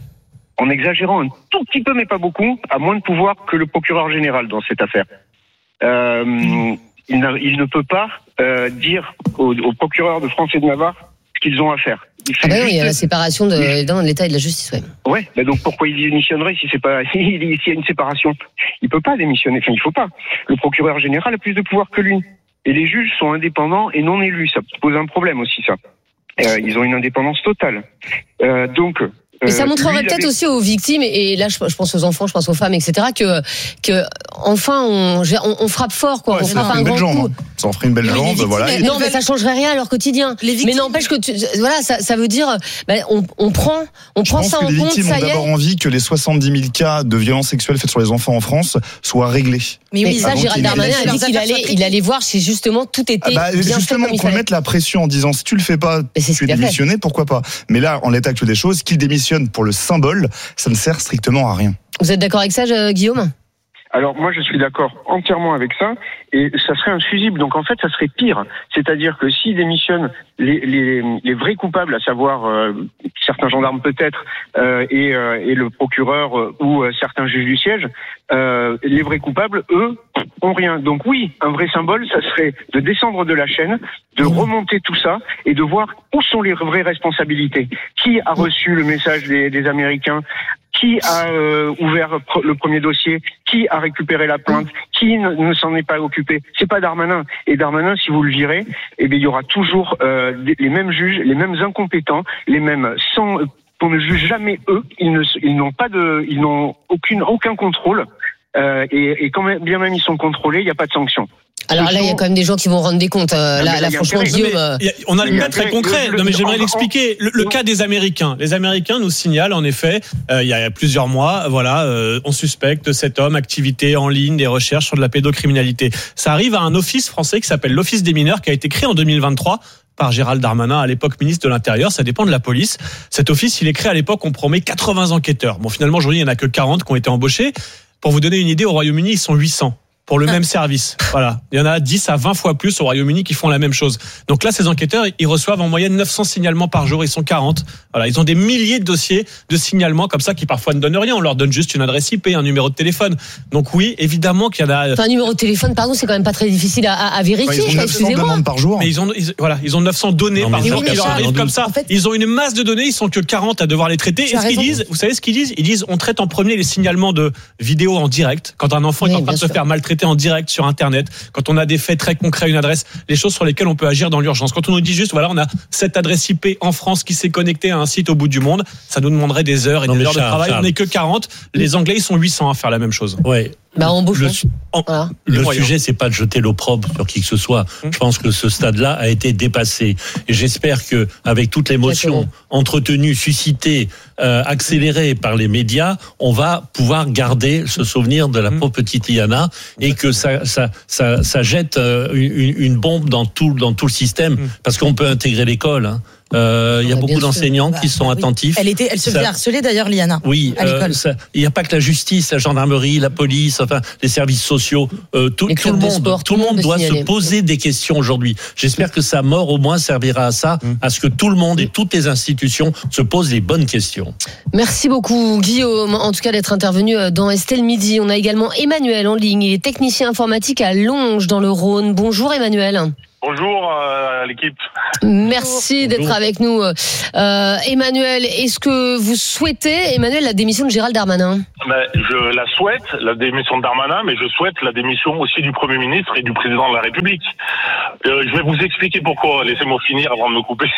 en exagérant un tout petit peu, mais pas beaucoup, a moins de pouvoir que le procureur général dans cette affaire. Euh, il, n'a, il ne peut pas euh, dire au, au procureur de France et de Navarre ce qu'ils ont à faire. Il, ah bah oui, il y a la séparation de, oui. de l'État et de la justice, ouais. Ouais, bah donc pourquoi il démissionnerait si c'est pas s'il y a une séparation? Il peut pas démissionner, enfin il faut pas. Le procureur général a plus de pouvoir que lui. Et les juges sont indépendants et non élus, ça pose un problème aussi ça. Euh, ils ont une indépendance totale. Euh, donc Mais ça montrerait peut-être avait... aussi aux victimes, et là je pense aux enfants, je pense aux femmes, et cetera, que, que enfin on, on, on frappe fort, quoi. Ouais, on frappe un grand jambe, coup. Hein. Ça en ferait une belle jambe, victimes, voilà. Mais, non, mais ça changerait rien à leur quotidien. Mais n'empêche que, tu, voilà, ça, ça veut dire, bah, on, on prend, on je prend pense ça que en les compte. Les victimes ont d'abord envie que les soixante-dix mille cas de violences sexuelles faites sur les enfants en France soient réglés. Mais oui, ça, Gérald Darmanin a dit qu'il allait, il allait voir si justement tout était ah bah, bien justement fait comme qu'on mette la pression en disant si tu le fais pas, tu es démissionné, pourquoi pas. Mais là, en l'état actuel des choses, qu'il démissionne pour le symbole, ça ne sert strictement à rien. Vous êtes d'accord avec ça, Guillaume ? Alors moi je suis d'accord entièrement avec ça, et ça serait un fusible, donc en fait ça serait pire, c'est-à-dire que s'ils démissionnent les, les, les vrais coupables, à savoir euh, certains gendarmes peut-être, euh, et, euh, et le procureur euh, ou euh, certains juges du siège, euh, les vrais coupables, eux, ont rien. Donc oui, un vrai symbole, ça serait de descendre de la chaîne, de remonter tout ça, et de voir où sont les vraies responsabilités. Qui a reçu le message des, des Américains ? Qui a euh, ouvert le premier dossier? Qui a récupéré la plainte? Qui ne, ne s'en est pas occupé? C'est pas Darmanin. Et Darmanin, si vous le virez, eh bien, il y aura toujours euh, les mêmes juges, les mêmes incompétents, les mêmes sans. On ne juge jamais eux. Ils ne, ils n'ont pas de, ils n'ont aucune, aucun contrôle. Euh, et, et quand même, bien même ils sont contrôlés, il n'y a pas de sanction. Alors là, il y a quand même des gens qui vont rendre des comptes. Euh, là, là franchement, Guillaume. Euh... On a le cas très concret. Non, mais j'aimerais l'expliquer. Le, le cas des Américains. Les Américains nous signalent, en effet, euh, il y a plusieurs mois, voilà, euh, on suspecte cet homme, activité en ligne, des recherches sur de la pédocriminalité. Ça arrive à un office français qui s'appelle l'Office des mineurs, qui a été créé en deux mille vingt-trois par Gérald Darmanin, à l'époque ministre de l'Intérieur. Ça dépend de la police. Cet office, il est créé à l'époque, on promet quatre-vingts enquêteurs. Bon, finalement, aujourd'hui, il n'y en a que quarante qui ont été embauchés. Pour vous donner une idée, au Royaume-Uni, ils sont huit cents. Pour le même service. Voilà. Il y en a dix à vingt fois plus au Royaume-Uni qui font la même chose. Donc là, ces enquêteurs, ils reçoivent en moyenne neuf cents signalements par jour. Ils sont quarante. Voilà. Ils ont des milliers de dossiers de signalements comme ça qui parfois ne donnent rien. On leur donne juste une adresse I P, un numéro de téléphone. Donc oui, évidemment qu'il y en a. Enfin, un numéro de téléphone, pardon, c'est quand même pas très difficile à, à vérifier. Enfin, ils ont neuf cents demandes par jour. Mais ils ont, ils, voilà, ils ont neuf cents données non, par jour. Ils leur arrivent comme ça. En fait, ils ont une masse de données. Ils sont que quarante à devoir les traiter. Et ce qu'ils disent, vous savez ce qu'ils disent? Ils disent, on traite en premier les signalements de vidéos en direct. Quand un enfant oui, est en train de se faire maltraiter. enquêter en direct sur Internet, quand on a des faits très concrets, une adresse, les choses sur lesquelles on peut agir dans l'urgence. Quand on nous dit juste, voilà, on a cette adresse I P en France qui s'est connectée à un site au bout du monde, ça nous demanderait des heures et non, des heures Charles, de travail. Charles. On n'est que quarante. Les Anglais, ils sont huit cents à faire la même chose. Ouais. Bah, on bouge. Le, en, voilà. le sujet, c'est pas de jeter l'opprobre sur qui que ce soit. Hum. Je pense que ce stade-là a été dépassé. Et j'espère que, avec toute l'émotion entretenue, suscitée, euh, accélérée par les médias, on va pouvoir garder ce souvenir de la pauvre petite Liana et que ça, ça, ça, ça jette euh, une, une bombe dans tout, dans tout le système. Hum. Parce qu'on peut intégrer l'école, hein. Il euh, y a beaucoup d'enseignants bah, qui sont bah, oui. attentifs. Elle était, elle se faisait harceler d'ailleurs, Liana. Oui, à l'école. Il n'y a pas que la justice, la gendarmerie, la police, enfin les services sociaux. Euh, tout, tout le monde, sport, tout le monde doit signaler. se poser des questions aujourd'hui. J'espère que sa mort au moins servira à ça, mmh. à ce que tout le monde et toutes les institutions se posent les bonnes questions. Merci beaucoup Guillaume, en tout cas d'être intervenu dans Estelle Midi. On a également Emmanuel en ligne. Il est technicien informatique à Longe dans le Rhône. Bonjour Emmanuel. Bonjour à l'équipe. Merci Bonjour. d'être avec nous. Euh, Emmanuel, est-ce que vous souhaitez, Emmanuel, la démission de Gérald Darmanin ? Ben, je la souhaite, la démission de Darmanin, mais je souhaite la démission aussi du Premier ministre et du Président de la République. Euh, je vais vous expliquer pourquoi. Laissez-moi finir avant de me couper.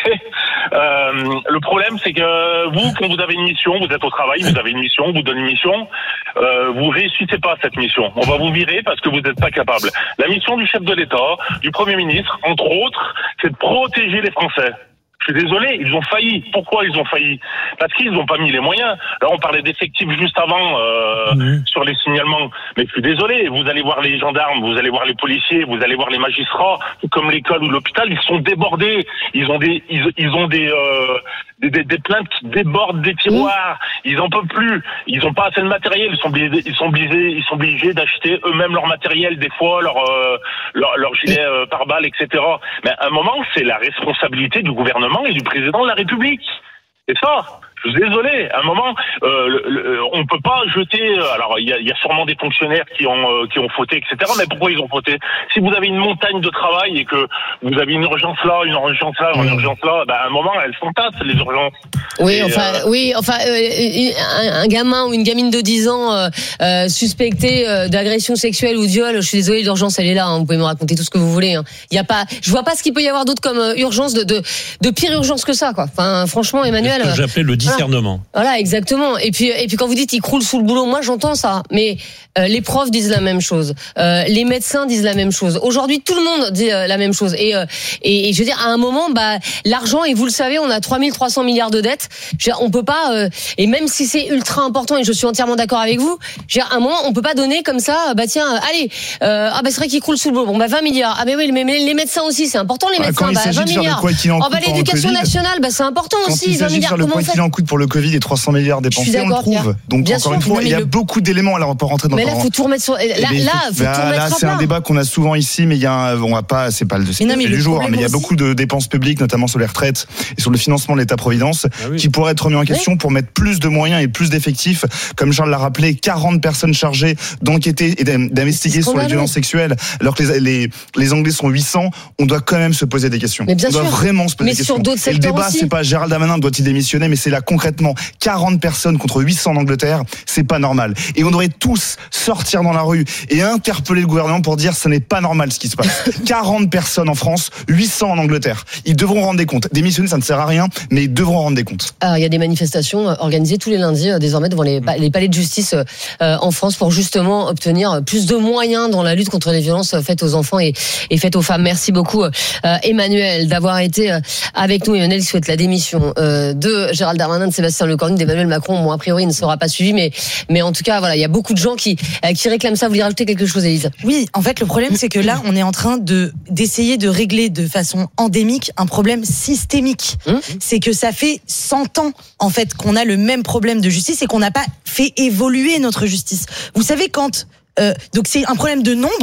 Euh, le problème, c'est que vous, quand vous avez une mission, vous êtes au travail, vous avez une mission, on vous donne une mission, euh, vous réussissez pas cette mission. On va vous virer parce que vous n'êtes pas capable. La mission du chef de l'État, du Premier ministre, entre autres, c'est de protéger les Français. Je suis désolé, ils ont failli. Pourquoi ils ont failli ? Parce qu'ils n'ont pas mis les moyens. Là, on parlait d'effectifs juste avant euh, mmh. sur les signalements. Mais je suis désolé, vous allez voir les gendarmes, vous allez voir les policiers, vous allez voir les magistrats, comme l'école ou l'hôpital, ils sont débordés. Ils ont des, ils, ils ont des, euh, des, des, des plaintes qui débordent des tiroirs. Mmh. Ils en peuvent plus. Ils n'ont pas assez de matériel. Ils sont obligés, ils sont obligés, ils sont obligés d'acheter eux-mêmes leur matériel, des fois leur, euh, leur, leur gilet euh, pare-balles, et cetera. Mais à un moment, c'est la responsabilité du gouvernement et du président de la République. C'est ça. Je suis désolé. À un moment, euh, le, le, on peut pas jeter. Alors, il y a, y a sûrement des fonctionnaires qui ont euh, qui ont fauté, et cetera. Mais pourquoi ils ont fauté ? Si vous avez une montagne de travail et que vous avez une urgence là, une urgence là, une urgence là, ben à un moment, elles sont tasses les urgences. Oui, et, enfin, euh... oui, enfin, euh, un, un gamin ou une gamine de dix ans euh, euh, suspecté euh, d'agression sexuelle ou de viol. Je suis désolé, l'urgence elle est là. Hein, vous pouvez me raconter tout ce que vous voulez. Hein. Il y a pas, je vois pas ce qu'il peut y avoir d'autre comme euh, urgence de, de de pire urgence que ça, quoi. Enfin, franchement, Emmanuel. C'est ce que j'appelais le discernement. Voilà. voilà, exactement. Et puis, et puis quand vous dites il croule sous le boulot, moi j'entends ça. Mais euh, les profs disent la même chose, euh, les médecins disent la même chose. Aujourd'hui, tout le monde dit euh, la même chose. Et, euh, et et je veux dire, à un moment, bah l'argent, et vous le savez, on a trois mille trois cents milliards de dettes. Je veux dire, on peut pas. Euh, et même si c'est ultra important, et je suis entièrement d'accord avec vous, je veux dire, à un moment, on peut pas donner comme ça. Bah tiens, euh, allez, euh, ah bah c'est vrai qu'il croule sous le boulot. Bon bah vingt milliards. Ah mais oui, mais, mais les médecins aussi, c'est important les bah, médecins. Bah vingt milliards. Oh bah l'éducation nationale, bah c'est important quand aussi. Il s'agit de faire le quoi qu'il en coûte pour le Covid et trois cents milliards dépensés, on le trouve. Donc bien encore sûr, une fois, non, il y a le... beaucoup d'éléments. Alors on peut rentrer dans. Mais là, faut tout remettre sur. Là, là, faut bah, tout remettre là, à c'est un débat qu'on a souvent ici, mais il y a, un... on va pas, c'est pas le dossier du jour, mais il y a beaucoup de dépenses publiques, notamment sur les retraites et sur le financement de l'État-providence, ah oui. qui pourraient être remis en question oui. pour mettre plus de moyens et plus d'effectifs. Comme Charles l'a rappelé, quarante personnes chargées d'enquêter et d'investiguer sur les violences sexuelles, alors que les, les, les Anglais sont huit cents. On doit quand même se poser des questions. Mais bien on sûr. doit vraiment se poser mais des questions. Sur d'autres et le débat, aussi. c'est pas Gérald Darmanin doit-il démissionner, mais c'est là concrètement quarante personnes contre huit cents en Angleterre. C'est pas normal. Et on devrait tous sortir dans la rue et interpeller le gouvernement pour dire ça n'est pas normal ce qui se passe. quarante personnes en France, huit cents en Angleterre. Ils devront rendre des comptes. Démissionner, ça ne sert à rien, mais ils devront rendre des comptes. Alors, il y a des manifestations organisées tous les lundis euh, désormais devant les, les palais de justice euh, en France pour justement obtenir plus de moyens dans la lutte contre les violences faites aux enfants et, et faites aux femmes. Merci beaucoup euh, Emmanuel d'avoir été euh, avec nous. Emmanuel souhaite la démission euh, de Gérald Darmanin, de Sébastien Lecornu, d'Emmanuel Macron. Bon, a priori, il ne sera pas suivi, mais mais en tout cas, voilà, il y a beaucoup de gens qui euh, qui réclament ça. Vous voulez rajouter quelque chose, Élise ? Oui, en fait, le problème, c'est que là, on est en train de d'essayer de régler de façon endémique un problème systémique. Mmh. C'est que ça fait cent ans, en fait, qu'on a le même problème de justice et qu'on n'a pas fait évoluer notre justice. Vous savez, quand... Euh, donc, c'est un problème de nombre.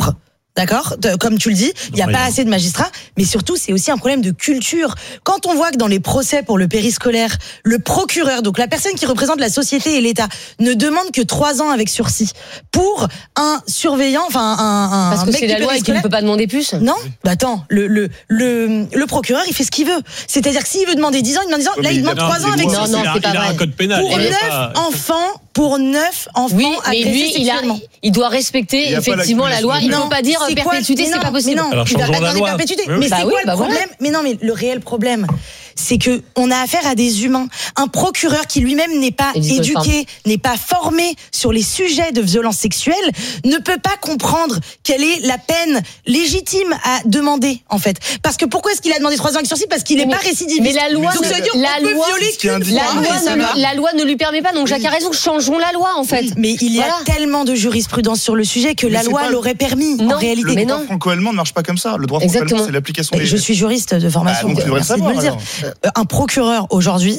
D'accord, de, comme tu le dis, il n'y a pas assez de magistrats, mais surtout c'est aussi un problème de culture. Quand on voit que dans les procès pour le périscolaire, le procureur, donc la personne qui représente la société et l'État, ne demande que trois ans avec sursis pour un surveillant, enfin un, un parce que mec c'est la loi et qu'il ne peut pas demander plus. Non, bah attends, le le le le procureur il fait ce qu'il veut. C'est-à-dire que s'il veut demander dix ans, il demande dix ans. Là, il demande trois ans avec sursis. Non, non, c'est pas vrai. Il a un code pénal. Pour neuf enfants. Pour neuf enfants oui, mais agressés lui, il, a, il doit respecter effectivement la, la loi. Il ne peut pas dire perpétuité, c'est pas possible. Mais non, alors il va pas la demander perpétuité. Mais, mais bah c'est oui, quoi bah le problème voilà. Mais non, mais le réel problème, c'est que on a affaire à des humains. Un procureur qui lui-même n'est pas éduqué, n'est pas formé sur les sujets de violence sexuelle, ne peut pas comprendre quelle est la peine légitime à demander, en fait. Parce que pourquoi est-ce qu'il a demandé trois ans avec sursis ? Parce qu'il n'est pas récidiviste. Mais la loi, donc, ne, ça veut dire, la, loi la, loi ne, la loi ne lui permet pas. Donc Jacques a raison, changeons la loi, en fait. Oui, mais il y a voilà. tellement de jurisprudence sur le sujet que mais la loi pas... l'aurait permis, non, en réalité. Le droit franco-allemand ne marche pas comme ça. Le droit franco-allemand, c'est l'application des... Je suis juriste de formation. Bah, donc, tu merci savoir, de me le dire. Un procureur, aujourd'hui,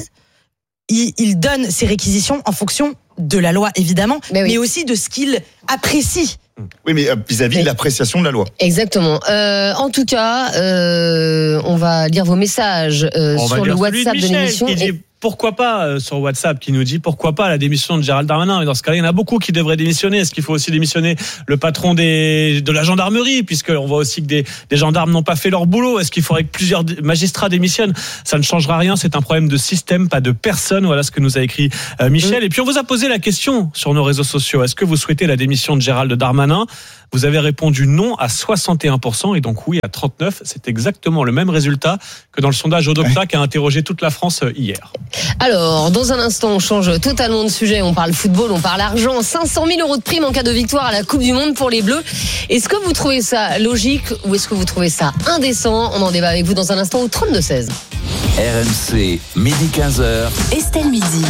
il, il donne ses réquisitions en fonction de la loi, évidemment, mais, oui. mais aussi de ce qu'il apprécie. Oui, mais vis-à-vis de l'appréciation de la loi. Exactement. Euh, en tout cas, euh, on va lire vos messages euh, sur le WhatsApp de, de l'émission. Pourquoi pas euh, sur WhatsApp qui nous dit pourquoi pas la démission de Gérald Darmanin. Et dans ce cas-là, il y en a beaucoup qui devraient démissionner. Est-ce qu'il faut aussi démissionner le patron des, de la gendarmerie, puisqu'on voit aussi que des, des gendarmes n'ont pas fait leur boulot. Est-ce qu'il faudrait que plusieurs magistrats démissionnent ? Ça ne changera rien. C'est un problème de système, pas de personne. Voilà ce que nous a écrit euh, Michel. Mmh. Et puis on vous a posé la question sur nos réseaux sociaux. Est-ce que vous souhaitez la démission de Gérald Darmanin ? Vous avez répondu non à soixante et un pour cent et donc oui à trente-neuf pour cent. C'est exactement le même résultat que dans le sondage Odoxa qui a interrogé toute la France hier. Alors, dans un instant, on change totalement de sujet. On parle football, on parle argent. cinq cent mille euros de prime en cas de victoire à la Coupe du Monde pour les Bleus. Est-ce que vous trouvez ça logique ou est-ce que vous trouvez ça indécent ? On en débat avec vous dans un instant au trente-deux seize. R M C, midi quinze heures. Estelle Midi.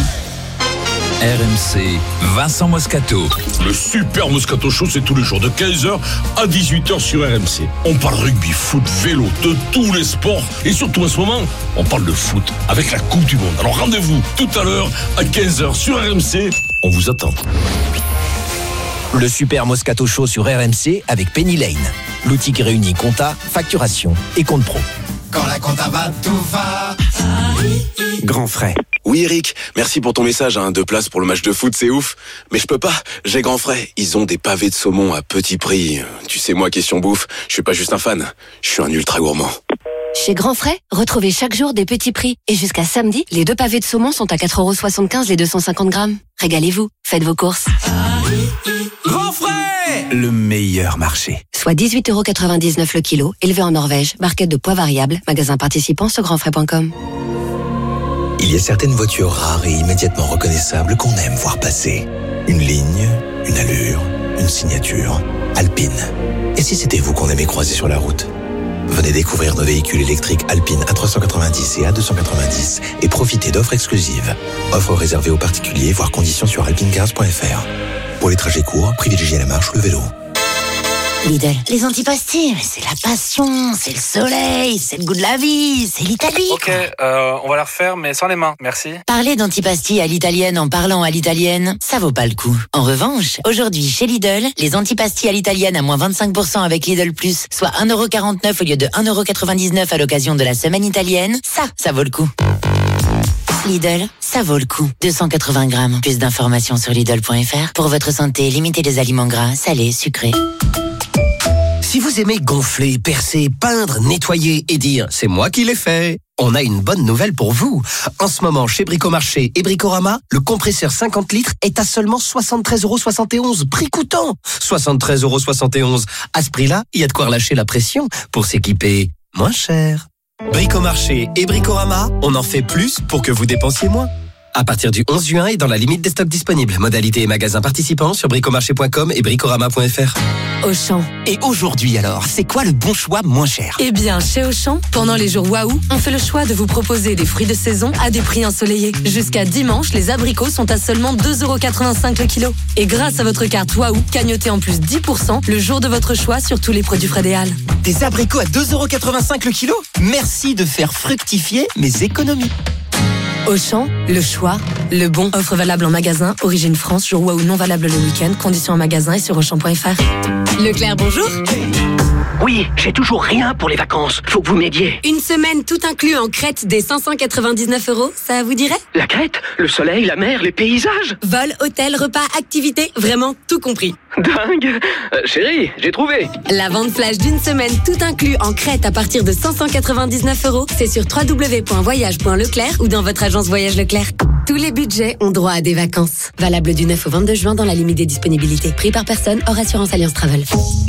R M C, Vincent Moscato. Le Super Moscato Show, c'est tous les jours de quinze heures à dix-huit heures sur R M C. On parle rugby, foot, vélo, de tous les sports. Et surtout, en ce moment, on parle de foot avec la Coupe du Monde. Alors rendez-vous tout à l'heure à quinze heures sur R M C. On vous attend. Le Super Moscato Show sur R M C avec Penny Lane. L'outil qui réunit compta, facturation et compte pro. Quand la compta va, tout va. Grand frais. Oui Eric, merci pour ton message, hein. Deux places pour le match de foot, c'est ouf. Mais je peux pas, j'ai grand frais. Ils ont des pavés de saumon à petit prix. Tu sais moi, question bouffe, je suis pas juste un fan, je suis un ultra gourmand. Chez Grand Frais, retrouvez chaque jour des petits prix. Et jusqu'à samedi, les deux pavés de saumon sont à quatre euros soixante-quinze les deux cent cinquante grammes. Régalez-vous, faites vos courses. Grand Frais, le meilleur marché. Soit dix-huit euros quatre-vingt-dix-neuf le kilo, élevé en Norvège, barquette de poids variable, magasin participant sur grand frais point com. Il y a certaines voitures rares et immédiatement reconnaissables qu'on aime voir passer. Une ligne, une allure, une signature. Alpine. Et si c'était vous qu'on aimait croiser sur la route ? Venez découvrir nos véhicules électriques Alpine A trois cent quatre-vingt-dix et A deux cent quatre-vingt-dix et profitez d'offres exclusives. Offres réservées aux particuliers, voire conditions sur alpinecars point f r. Pour les trajets courts, privilégiez la marche ou le vélo. Lidl, les antipastilles, c'est la passion, c'est le soleil, c'est le goût de la vie, c'est l'Italie. Ok, euh, on va la refaire, mais sans les mains, merci. Parler d'antipastilles à l'italienne en parlant à l'italienne, ça vaut pas le coup. En revanche, aujourd'hui chez Lidl, les antipastilles à l'italienne à moins vingt-cinq pour cent avec Lidl Plus, soit un euro quarante-neuf au lieu de un euro quatre-vingt-dix-neuf à l'occasion de la semaine italienne, ça, ça vaut le coup. Lidl, ça vaut le coup. deux cent quatre-vingts grammes. Plus d'informations sur Lidl point f r. Pour votre santé, limitez les aliments gras, salés, sucrés. Si vous aimez gonfler, percer, peindre, nettoyer et dire « c'est moi qui l'ai fait », on a une bonne nouvelle pour vous. En ce moment, chez Bricomarché et Bricorama, le compresseur cinquante litres est à seulement soixante-treize euros soixante et onze, prix coûtant. soixante-treize euros soixante et onze. À ce prix-là, il y a de quoi relâcher la pression pour s'équiper moins cher. Bricomarché et Bricorama, on en fait plus pour que vous dépensiez moins. À partir du onze juin et dans la limite des stocks disponibles. Modalités et magasins participants sur bricomarché point com et bricorama point f r. Auchan. Et aujourd'hui alors, c'est quoi le bon choix moins cher ? Eh bien, chez Auchan, pendant les jours Waouh, on fait le choix de vous proposer des fruits de saison à des prix ensoleillés. Jusqu'à dimanche, les abricots sont à seulement deux euros quatre-vingt-cinq le kilo. Et grâce à votre carte Waouh, cagnotez en plus dix pour cent le jour de votre choix sur tous les produits frais des Halles. Des abricots à deux euros quatre-vingt-cinq le kilo ? Merci de faire fructifier mes économies. Auchan, le choix Le bon, offre valable en magasin, origine France, jour ou non valable le week-end, conditions en magasin et sur auchan point f r. Leclerc, bonjour. Oui, j'ai toujours rien pour les vacances. Faut que vous m'aidiez. Une semaine tout inclus en Crète des cinq cent quatre-vingt-dix-neuf euros, ça vous dirait? La Crète, le soleil, la mer, les paysages. Vol, hôtel, repas, activités, vraiment tout compris. Dingue. Euh, chérie, j'ai trouvé. La vente flash d'une semaine tout inclus en Crète à partir de cinq cent quatre-vingt-dix-neuf euros, c'est sur w w w point voyage point leclerc ou dans votre agence Voyage Leclerc. Tous les budgets ont droit à des vacances. Valable du neuf au vingt-deux juin dans la limite des disponibilités. Prix par personne, hors assurance Alliance Travel.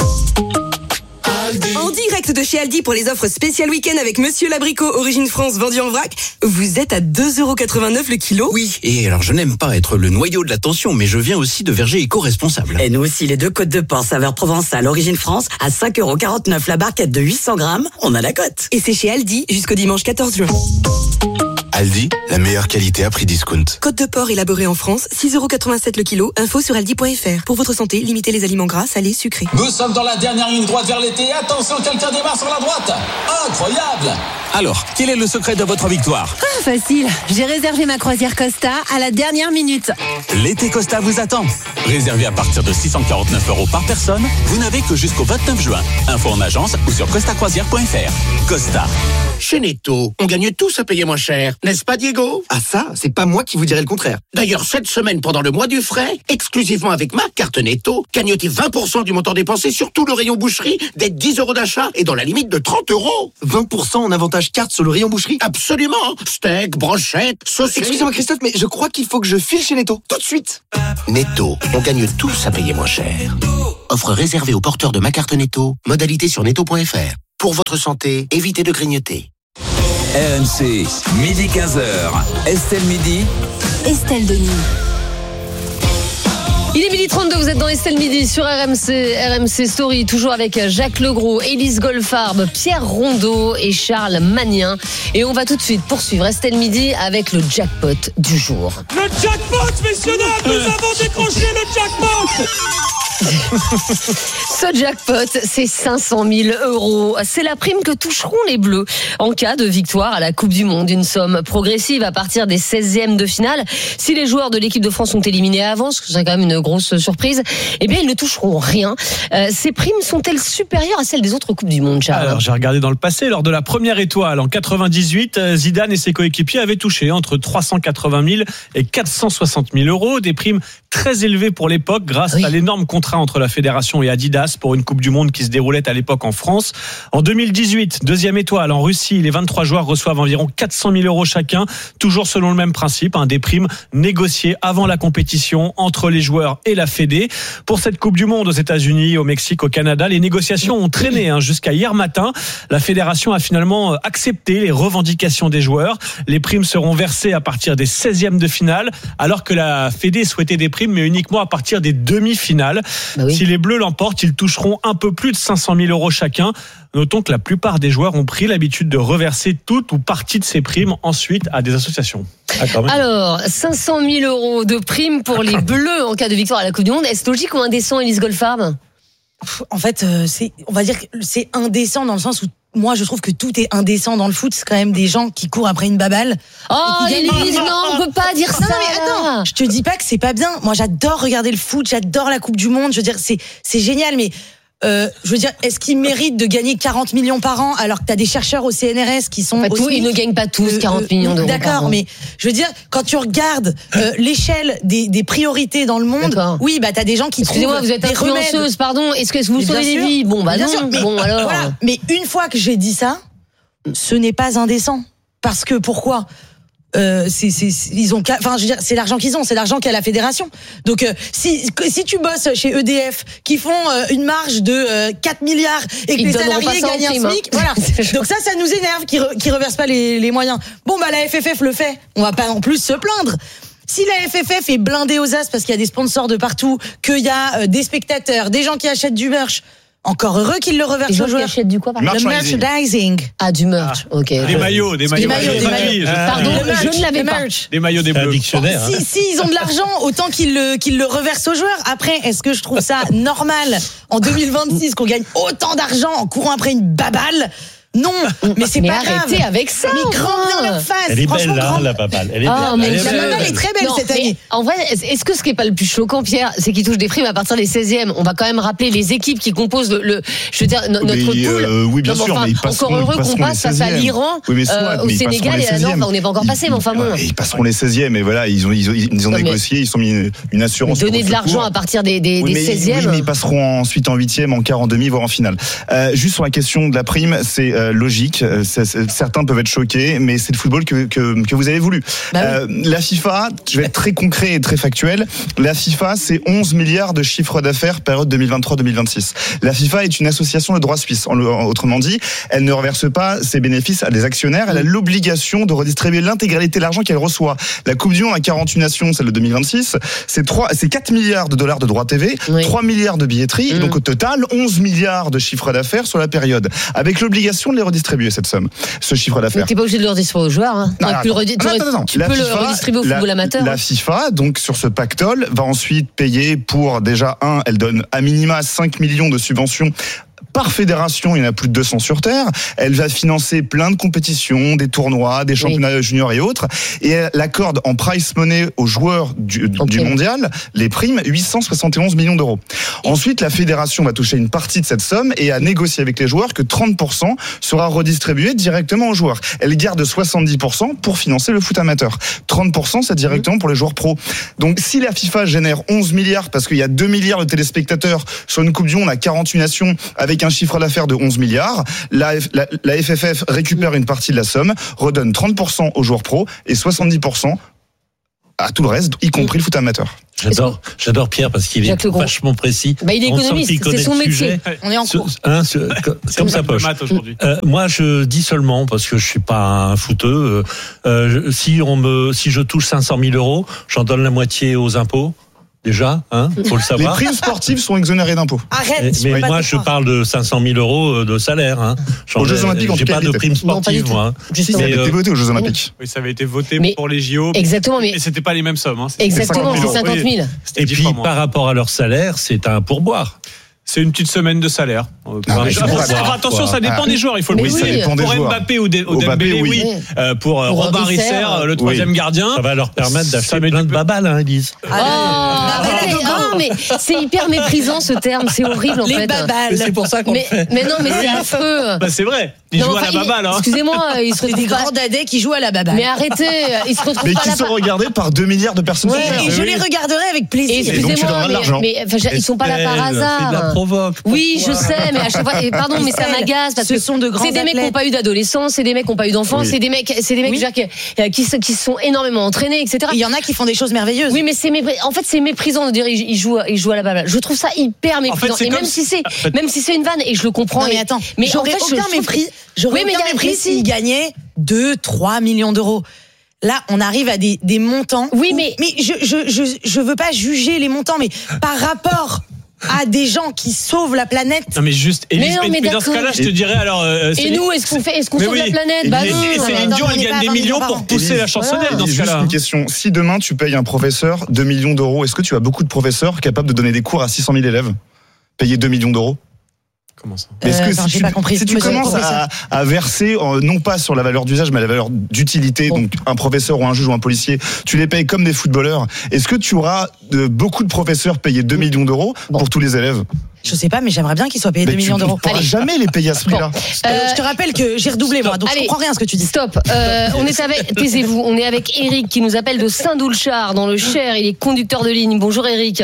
En direct de chez Aldi pour les offres spéciales week-end avec Monsieur Labricot, origine France, vendu en vrac. Vous êtes à deux euros quatre-vingt-neuf le kilo. Oui, et alors je n'aime pas être le noyau de l'attention, mais je viens aussi de Verger éco-responsable. Et nous aussi, les deux côtes de porc saveur provençale, origine France, à cinq euros quarante-neuf la barquette de huit cents grammes, on a la cote. Et c'est chez Aldi jusqu'au dimanche quatorze juin. Aldi, la meilleure qualité à prix discount. Côte de porc élaborée en France, six euros quatre-vingt-sept le kilo. Info sur aldi point f r. Pour votre santé, limitez les aliments gras, salés, sucrés. Nous sommes dans la dernière ligne droite vers l'été. Attention, quelqu'un démarre sur la droite. Incroyable. Alors, quel est le secret de votre victoire? Ah, facile. J'ai réservé ma croisière Costa à la dernière minute. L'été Costa vous attend. Réservé à partir de six cent quarante-neuf euros par personne, vous n'avez que jusqu'au vingt-neuf juin. Info en agence ou sur costa croisière point f r. Costa. Chez Netto, on gagne tous à payer moins cher, n'est-ce pas Diego? Ah ça, c'est pas moi qui vous dirais le contraire. D'ailleurs, cette semaine, pendant le mois du frais, exclusivement avec ma carte Netto, gagnez vingt pour cent du montant dépensé sur tout le rayon boucherie, dès dix euros d'achat et dans la limite de trente euros. vingt pour cent en avantage carte sur le rayon boucherie? Absolument. Steak, brochette, sauce. Excusez-moi Christophe, mais je crois qu'il faut que je file chez Netto, tout de suite. Netto, on gagne tous à payer moins cher. Offre réservée aux porteurs de ma carte Netto, modalité sur netto point f r. Pour votre santé, évitez de grignoter. R M C, midi quinze heures. Estelle Midi. Estelle Denis. Il est midi trente-deux, vous êtes dans Estelle Midi sur R M C, R M C Story, toujours avec Jacques Legros, Élise Goldfarb, Pierre Rondeau et Charles Magnin. Et on va tout de suite poursuivre Estelle Midi avec le jackpot du jour. Le jackpot, messieurs, dames, nous avons décroché le jackpot. Ce jackpot, c'est cinq cent mille euros. C'est la prime que toucheront les Bleus en cas de victoire à la Coupe du Monde. Une somme progressive à partir des seizièmes de finale. Si les joueurs de l'équipe de France sont éliminés avant, ce qui serait quand même une grosse surprise, eh bien, ils ne toucheront rien. Euh, ces primes sont-elles supérieures à celles des autres Coupes du Monde, Charles? Alors, j'ai regardé dans le passé. Lors de la première étoile, en quatre-vingt-dix-huit, Zidane et ses coéquipiers avaient touché entre trois cent quatre-vingt mille et quatre cent soixante mille euros. Des primes très élevées pour l'époque grâce oui. à l'énorme contrat entre la Fédération et Adidas pour une Coupe du Monde qui se déroulait à l'époque en France. En deux mille dix-huit, deuxième étoile en Russie, les vingt-trois joueurs reçoivent environ quatre cent mille euros chacun, toujours selon le même principe, hein, des primes négociées avant la compétition entre les joueurs et la Fédé. Pour cette Coupe du Monde aux États-Unis, au Mexique, au Canada, les négociations ont traîné hein, jusqu'à hier matin. La Fédération a finalement accepté les revendications des joueurs. Les primes seront versées à partir des seizièmes de finale, alors que la Fédé souhaitait des primes, mais uniquement à partir des demi-finales. Bah oui. Si les Bleus l'emportent, ils toucheront un peu plus de cinq cent mille euros chacun. Notons que la plupart des joueurs ont pris l'habitude de reverser toute ou partie de ces primes ensuite à des associations. Ah, Alors, cinq cent mille euros de primes pour les Bleus en cas de victoire à la Coupe du Monde. Est-ce logique ou indécent, Élise Goldfarb? En fait, c'est, on va dire que c'est indécent dans le sens où moi, je trouve que tout est indécent dans le foot. C'est quand même des gens qui courent après une baballe. Oh, Élise, non, on peut pas dire ça. Non, mais attends, je te dis pas que c'est pas bien. Moi, j'adore regarder le foot, j'adore la Coupe du Monde. Je veux dire, c'est, c'est génial, mais euh, je veux dire, est-ce qu'ils méritent de gagner quarante millions par an alors que t'as des chercheurs au C N R S qui sont pas tous, ils ne gagnent pas tous quarante millions d'euros. D'accord, mais je veux dire, quand tu regardes euh, l'échelle des, des priorités dans le monde, d'accord. oui, bah t'as des gens qui Excusez-moi, trouvent vous êtes influenceuse, remèdes. Pardon. Est-ce que vous mais sauvez des vies? Bon, bah bien non. Sûr, mais, bon, alors. Voilà. Mais une fois que j'ai dit ça, ce n'est pas indécent. Parce que pourquoi? Euh, c'est, c'est, ils ont, enfin, je veux dire, c'est l'argent qu'ils ont, c'est l'argent qu'a la fédération. Donc, euh, si, si tu bosses chez E D F, qui font euh, une marge de euh, quatre milliards et que ils les salariés gagnent un SMIC, voilà. Donc ça, ça nous énerve qu'ils, re, qu'ils reversent pas les, les moyens. Bon, bah, la F F F le fait. On va pas en plus se plaindre. Si la F F F est blindée aux as parce qu'il y a des sponsors de partout, qu'il y a euh, des spectateurs, des gens qui achètent du merch, encore heureux qu'ils le reversent aux joueurs. Achètent du quoi, par le merchandising. Ah, du merch. Ok. Des maillots, des maillots. Des maillots, des maillots. Pardon, je ne l'avais pas. Des maillots des Bleus. Dictionnaire. Bon, si, si ils ont de l'argent, autant qu'ils le, qu'ils le reversent aux joueurs. Après, est-ce que je trouve ça normal en deux mille vingt-six qu'on gagne autant d'argent en courant après une baballe? Non, mais c'est mais pas arrêtez grave. avec ça. Mais grand bien leur face. Elle est Franchement, belle, là, grand. la baballe. Elle est Ah, belle. mais Elle est la belle. baballe est très belle Non, cette mais année. en vrai, est-ce que ce qui est pas le plus choquant, Pierre, c'est qu'il touche des primes à partir des seizièmes? On va quand même rappeler les équipes qui composent le, le je veux dire, no- notre Mais, poule. euh, oui, bien Non, mais sûr, enfin, mais ils passeront- encore heureux ils qu'on passeront passe les face à seizièmes. l'Iran, Oui, mais soit, euh, au mais ils Sénégal passeront et les à la Nord. seizièmes. On n'est pas encore passé, mais enfin bon. Ouais, Ils passeront les seizièmes, et voilà, ils ont, ils ont, ils ont Non, mais- négocié, ils ont mis une, une assurance. Donner pour de le l'argent secours. à partir des, des, Oui, des mais, seizièmes. oui, mais ils passeront ensuite en huitième, en quart, en demi, voire en finale. Euh, juste sur la question de la prime, c'est euh, logique. Euh, c'est- c'est- certains peuvent être choqués, mais c'est le football que, que, que vous avez voulu. Bah oui. Euh, la FIFA, je vais être très concret et très factuel. La FIFA, c'est onze milliards de chiffre d'affaires période deux mille vingt-trois deux mille vingt-six. La FIFA est une association de droit suisse. En, en- autrement dit, elle ne reverse pas ses bénéfices à des actionnaires. Elle a l'obligation de redistribuer l'intégralité de l'argent qu'elle reçoit. La Coupe du Monde à quarante-huit nations, celle de deux mille vingt-six, c'est trois, c'est quatre milliards de dollars de droits T V, Oui. trois milliards de billetterie, et Mm. donc au total, onze milliards de chiffre d'affaires sur la période, avec l'obligation de les redistribuer, cette somme, ce chiffre Mais d'affaires. t'es pas obligé de le redistribuer aux joueurs. Hein. Non, T'aurais pu le redi- attends, t'aurais- attends, attends. Tu La peux le FIFA, redistribuer au la- football amateur. La hein. FIFA, donc sur ce pactole, va ensuite payer pour déjà un, elle donne à minima cinq millions de subventions par fédération, il y en a plus de deux cents sur Terre. Elle va financer plein de compétitions, des tournois, des championnats juniors et autres. Et elle accorde en prize money aux joueurs du, du Ok. mondial les primes huit cent soixante et onze millions d'euros. Ensuite, la fédération va toucher une partie de cette somme et a négocié avec les joueurs que trente pour cent sera redistribué directement aux joueurs. Elle garde soixante-dix pour cent pour financer le foot amateur. trente pour cent, c'est directement pour les joueurs pros. Donc, si la FIFA génère onze milliards, parce qu'il y a deux milliards de téléspectateurs sur une Coupe du Monde à quarante-huit nations, avec un chiffre d'affaires de onze milliards, la, F- la, la F F F récupère une partie de la somme, redonne trente pour cent aux joueurs pros et soixante-dix pour cent à tout le reste, y compris le foot amateur. J'adore, j'adore Pierre parce qu'il est Jacques Legros. vachement précis. Bah, il est On sent économiste, qu'il c'est connaît son le métier. sujet. On est en Ce- cours. hein, ce- co- comme sa poche. Maths aujourd'hui. Euh, moi, je dis seulement parce que je suis pas un footeux. Euh, euh, si on me, si je touche cinq cent mille euros, j'en donne la moitié aux impôts. Déjà, hein, faut le Les savoir. primes sportives sont exonérées d'impôts. Arrête. Mais, je peux mais pas moi, te je croire. parle de cinq cent mille euros de salaire. Hein. J'en Aux Jeux ai- Olympiques, en j'ai tout cas, pas de il était. prime Non, pas du sportive, tout. moi. hein. Justement. Ça a Mais, été euh, voté aux Jeux Olympiques. Oui, ça avait été voté Mais- pour les J O. Exactement, mais Et c'était pas les mêmes sommes. Hein. C'était exactement, c'est cinquante cinquante mille. mille. C'était Et dix puis, fois moins. par rapport à leur salaire, c'est un pourboire. C'est une petite semaine de salaire. Euh, Ah, pour- mais c'est Après, pour ça. attention, ça dépend Ah. des joueurs, il faut le Mais préciser. oui, ça dépend des Pour joueurs. Mbappé ou, des, ou Au Mbappé, Dembélé, oui. oui. Euh, pour, euh, Pour Robin Risser, Risser, euh, le troisième oui. gardien. Ça va leur permettre Ça d'acheter met plein du de peu- babales, hein, Elise. Oh, arrêtez. Ah non, mais c'est hyper méprisant ce terme, c'est horrible en Les fait. babales. Mais c'est pour ça qu'on le Mais, fait. mais non, mais c'est affreux. Bah, c'est vrai. Il Non, joue enfin, à la il- baballe. Hein. Excusez-moi, il se C'est des retrouve pas. grands dadais qui jouent à la baballe. Mais arrêtez, il se retrouve Mais pas qui là. sont regardés par deux milliards de personnes Ouais, sur Terre. Et je Oui. les regarderai avec Et plaisir. donc, tu excusez-moi, donneras de l'argent. mais, mais enfin, ils sont pas là par Estelle, hasard. C'est de la provoque. Oui, je Pourquoi sais, mais à chaque fois, et pardon, mais ça Estelle, m'agace parce ce que sont de grands c'est des mecs qui athlètes. n'ont pas eu d'adolescence, c'est des mecs qui n'ont pas eu d'enfants, Oui. c'est des mecs, c'est des mecs Oui. je veux dire, qui, qui, se- qui se sont énormément entraînés, et cetera. Il y en a qui font des choses merveilleuses. Oui, mais c'est mépris- en fait c'est méprisant de dire ils ils jouent, ils jouent à la balle. Je trouve ça hyper méprisant. c'est et comme même si si- c'est, même si c'est une vanne, et je le comprends. Non, mais et- attends, mais j'aurais en fait, je aucun trouve- mépris. J'aurais Oui, mais il y aucun a un mépris précis. s'ils gagnaient deux, trois millions d'euros. Là, on arrive à des, des montants. Oui, où- mais- mais je, je, je, je veux pas juger les montants, mais par rapport à des gens qui sauvent la planète. Non mais juste, Mais Élise, non, mais mais dans ce d'accord. cas-là, je te dirais alors. euh, Et Céline- nous, est-ce qu'on fait, est-ce qu'on Mais sauve oui. la planète? Et Bah Céline- non. et Céline attends, Dion, on elle n'est gagne pas à des vingt millions millions par pour an. pousser la chansonnette dans ce Juste cas-là. une question. Si demain tu payes un professeur deux millions d'euros, est-ce que tu as beaucoup de professeurs capables de donner des cours à six cent mille élèves? Payer deux millions d'euros? Comment ça? Est-ce Euh, que attends, si j'ai tu, pas compris. si tu Monsieur le commences à, à verser, euh, non pas sur la valeur d'usage, mais la valeur d'utilité, Bon. donc un professeur ou un juge ou un policier, tu les payes comme des footballeurs, est-ce que tu auras de, beaucoup de professeurs payés deux millions d'euros Bon. pour tous les élèves? Je sais pas, mais j'aimerais bien qu'ils soient payés Mais deux tu millions d'euros. ne pourras Allez. jamais les payer à ce prix-là. Euh, je te rappelle que j'ai redoublé, moi, donc Allez. je comprends rien à ce que tu dis. Stop. Euh, on est avec, taisez-vous, on est avec Eric qui nous appelle de Saint-Doulchard dans le Cher. Il est conducteur de ligne. Bonjour Eric.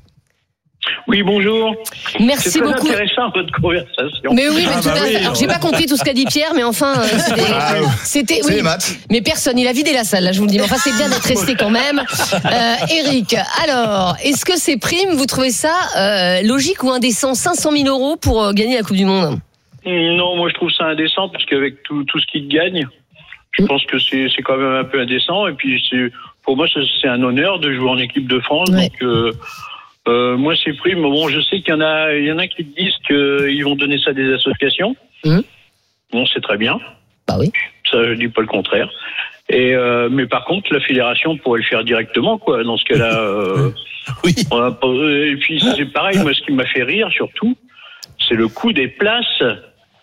Oui, bonjour. Merci C'est très beaucoup. intéressant votre conversation. Mais oui, mais Ah tout bah à oui, fait. Alors, j'ai pas compris tout ce qu'a dit Pierre, mais enfin, euh, c'était, Ah, c'était, c'est oui. les maths. Mais personne, il a vidé la salle, là, je vous le dis. Mais enfin, c'est bien d'être resté quand même. Euh, Eric, alors, est-ce que ces primes, vous trouvez ça euh, logique ou indécent? cinq cent mille euros pour euh, gagner la Coupe du Monde? Non, moi je trouve ça indécent parce qu'avec tout, tout ce qu'ils gagnent, je pense que c'est, c'est quand même un peu indécent. Et puis c'est, pour moi, c'est, c'est un honneur de jouer en équipe de France. Ouais. Donc euh, euh, moi ces primes, bon, je sais qu'il y en a, il y en a qui disent qu'ils vont donner ça à des associations. Mmh. Bon, c'est très bien. Bah oui. Ça, je dis pas le contraire. Et euh, mais par contre, la fédération pourrait le faire directement, quoi. Dans ce cas-là. Euh, oui. On a pas- et puis c'est pareil. Moi, ce qui m'a fait rire surtout, c'est le coût des places.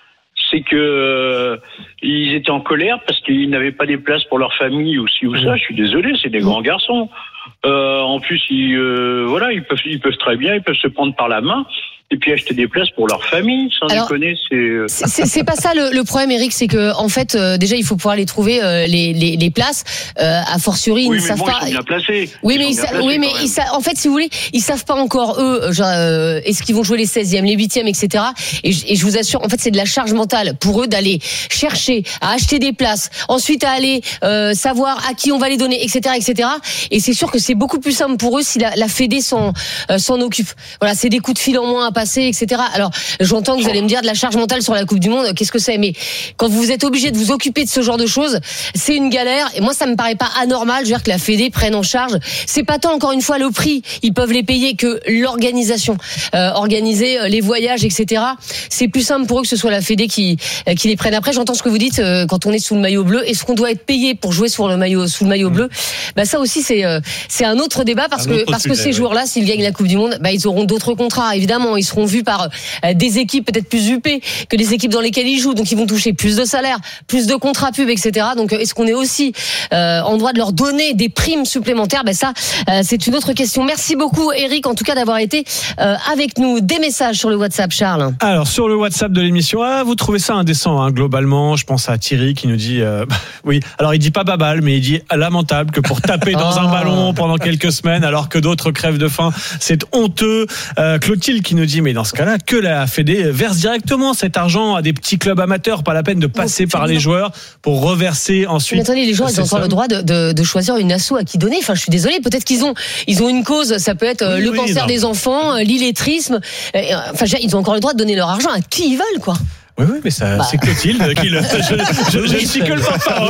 c'est que euh, ils étaient en colère parce qu'ils n'avaient pas des places pour leur famille ou ci ou ça. Je suis désolé, c'est des grands garçons. Euh, en plus, ils, euh, voilà, ils peuvent, ils peuvent très bien, ils peuvent se prendre par la main et puis acheter des places pour leur famille. Sans Alors, déconner, c'est. C'est, c'est pas ça le, le problème, Eric, c'est que en fait, euh, déjà, il faut pouvoir les trouver euh, les, les, les places. Euh, a fortiori, ils oui, ne mais savent bon, pas. Ils sont bien placés. Oui, ils mais ils, sa... sa... oui, mais ils sa... en fait, si vous voulez, ils savent pas encore eux, genre, euh, est-ce qu'ils vont jouer les seizièmes, les huitièmes, et cetera. Et je, et je vous assure, en fait, c'est de la charge mentale pour eux d'aller chercher à acheter des places, ensuite à aller euh, savoir à qui on va les donner, et cetera, et cetera. Et c'est sûr que c'est beaucoup plus simple pour eux si la, la Fédé s'en, euh, s'en occupe. Voilà, c'est des coups de fil en moins à passer, et cetera. Alors, j'entends que vous allez me dire de la charge mentale sur la Coupe du Monde, qu'est-ce que c'est? Mais quand vous êtes obligé de vous occuper de ce genre de choses, c'est une galère. Et moi, ça me paraît pas anormal, je veux dire que la Fédé prenne en charge. C'est pas tant, encore une fois, le prix, ils peuvent les payer, que l'organisation, euh, organiser les voyages, et cetera. C'est plus simple pour eux que ce soit la Fédé qui, qui les prenne. Après, j'entends ce que vous dites euh, quand on est sous le maillot bleu. Est-ce qu'on doit être payé pour jouer sur le maillot, sous le maillot bleu? Bah ça aussi, c'est euh, c'est un autre débat parce un que parce sujet, que ces ouais. joueurs-là, s'ils gagnent la Coupe du Monde, bah ils auront d'autres contrats. Évidemment, ils seront vus par euh, des équipes peut-être plus huppées que les équipes dans lesquelles ils jouent, donc ils vont toucher plus de salaires, plus de contrats pub, et cetera. Donc est-ce qu'on est aussi euh, en droit de leur donner des primes supplémentaires? Ben ça, euh, c'est une autre question. Merci beaucoup, Eric, en tout cas d'avoir été euh, avec nous. Des messages sur le WhatsApp, Charles. Alors sur le WhatsApp de l'émission, ah, vous trouvez ça indécent, hein, globalement. Je pense à Thierry qui nous dit, euh, oui. Alors il dit pas babal, mais il dit lamentable que pour taper dans oh. un ballon pendant quelques semaines, alors que d'autres crèvent de faim, c'est honteux. Euh, Clotilde qui nous dit, mais dans ce cas-là, que la Fédé verse directement cet argent à des petits clubs amateurs, pas la peine de passer oh, par les joueurs pour reverser ensuite. Mais attendez, les joueurs, ils ont encore le droit de, de, de choisir une asso à qui donner. Enfin, je suis désolée, peut-être qu'ils ont, ils ont une cause, ça peut être oui, le oui, cancer non. des enfants, l'illettrisme. Enfin, ils ont encore le droit de donner leur argent à qui ils veulent, quoi. Oui, oui, mais ça, bah. c'est Clotilde qui le. Je, je, je ne suis que le porte-parole.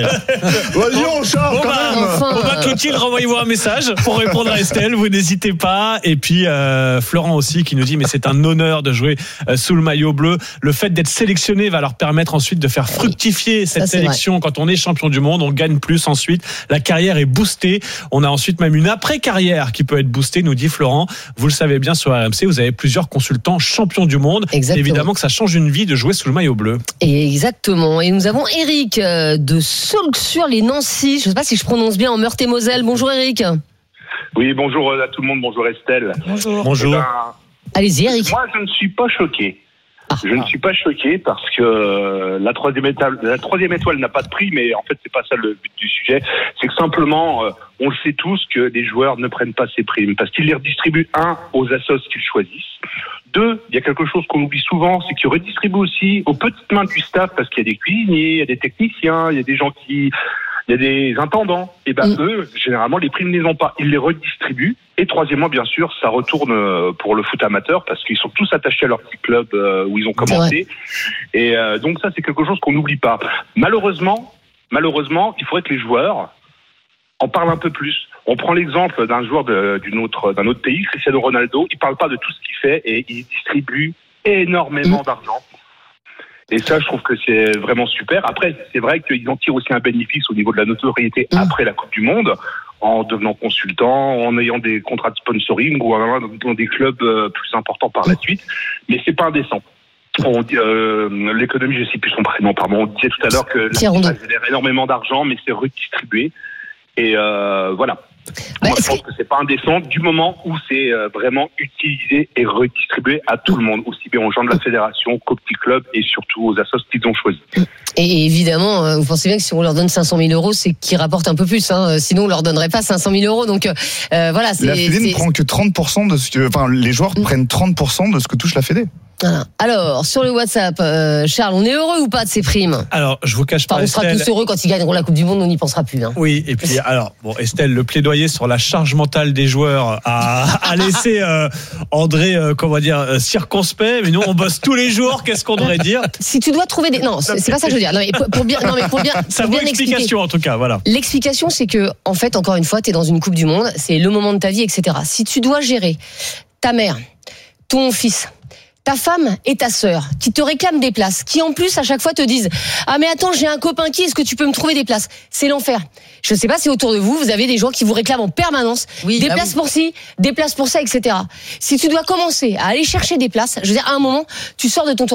Vas-y, on chante quand même. Enfin, on va Clotilde, renvoyez-vous un message pour répondre à Estelle. Vous n'hésitez pas. Et puis euh, Florent aussi qui nous dit, mais c'est un honneur de jouer euh, sous le maillot bleu. Le fait d'être sélectionné va leur permettre ensuite de faire fructifier cette ça, sélection. Quand on est champion du monde, on gagne plus ensuite. La carrière est boostée. On a ensuite même une après-carrière qui peut être boostée, nous dit Florent. Vous le savez bien sur R M C, vous avez plusieurs consultants champions du monde. Exactement. Évidemment que ça change une vie de jouer sous le maillot bleu. Exactement. Et nous avons Eric de Saulx-sur-les-Nancy. Je ne sais pas si je prononce bien, en Meurthe-et-Moselle. Bonjour Eric. Oui, bonjour à tout le monde. Bonjour Estelle. Bonjour. Bonjour. Ben, Allez-y Eric. Moi, je ne suis pas choqué. Ah, je ah. ne suis pas choqué parce que la troisième étoile, la troisième étoile n'a pas de prix, mais en fait c'est pas ça le but du sujet. C'est que simplement, euh, on le sait tous que les joueurs ne prennent pas ces primes parce qu'ils les redistribuent un aux assos qu'ils choisissent. Deux, il y a quelque chose qu'on oublie souvent, c'est qu'ils redistribuent aussi aux petites mains du staff parce qu'il y a des cuisiniers, il y a des techniciens, il y a des gens qui, il y a des intendants. Et ben mmh. eux, généralement, les primes ne les ont pas. Ils les redistribuent. Et troisièmement, bien sûr, ça retourne pour le foot amateur parce qu'ils sont tous attachés à leur petit club où ils ont commencé. Et euh, donc ça, c'est quelque chose qu'on n'oublie pas. Malheureusement, malheureusement, il faudrait que les joueurs en parlent un peu plus. On prend l'exemple d'un joueur de, d'une autre, d'un autre pays, Cristiano Ronaldo. Il parle pas de tout ce qu'il fait et il distribue énormément mmh. d'argent. Et ça, je trouve que c'est vraiment super. Après, c'est vrai qu'ils en tirent aussi un bénéfice au niveau de la notoriété mmh. après la Coupe du Monde, en devenant consultant, en ayant des contrats de sponsoring ou dans des clubs plus importants par la suite. Mais c'est pas indécent. On dit, euh, l'économie, je sais plus son prénom, pardon. On disait tout à l'heure que la FIFA génère énormément d'argent, mais c'est redistribué. Et euh, voilà. Bah, Moi, je pense que c'est pas indécent du moment où c'est euh, vraiment utilisé et redistribué à tout le monde, aussi bien aux gens de la fédération qu'aux petits clubs et surtout aux assos qu'ils ont choisis. Et évidemment, vous pensez bien que si on leur donne cinq cent mille euros, c'est qu'ils rapportent un peu plus. Hein. Sinon, on leur donnerait pas cinq cent mille euros. Donc euh, voilà. C'est, la Fédé c'est... ne prend que trente pour cent de ce que, enfin, les joueurs mmh. prennent trente pour cent de ce que touche la Fédé. Voilà. Alors, sur le WhatsApp, euh, Charles, on est heureux ou pas de ces primes? Alors, je vous cache pas, enfin, on sera Estelle... tous heureux quand ils gagneront la Coupe du Monde, on n'y pensera plus. Hein. Oui, et puis, alors, bon, Estelle, le plaidoyer sur la charge mentale des joueurs a, a laissé euh, André, euh, comment dire, euh, circonspect, mais nous, on bosse tous les jours, qu'est-ce qu'on devrait dire? Si tu dois trouver des... Non, c'est, c'est pas ça que je veux dire. Non, mais pour, pour bien, non, mais pour bien, ça pour vaut bien explication, expliquer. En tout cas, voilà. L'explication, c'est que, en fait, encore une fois, t'es dans une Coupe du Monde, c'est le moment de ta vie, et cetera. Si tu dois gérer ta mère, ton fils, ta femme et ta sœur qui te réclament des places, qui en plus à chaque fois te disent « Ah mais attends, j'ai un copain qui, est-ce que tu peux me trouver des places ?» C'est l'enfer. Je ne sais pas si autour de vous, vous avez des gens qui vous réclament en permanence oui, des ah places oui. pour ci, des places pour ça, et cetera. Si tu dois commencer à aller chercher des places, je veux dire, à un moment, tu sors de ton tournoi.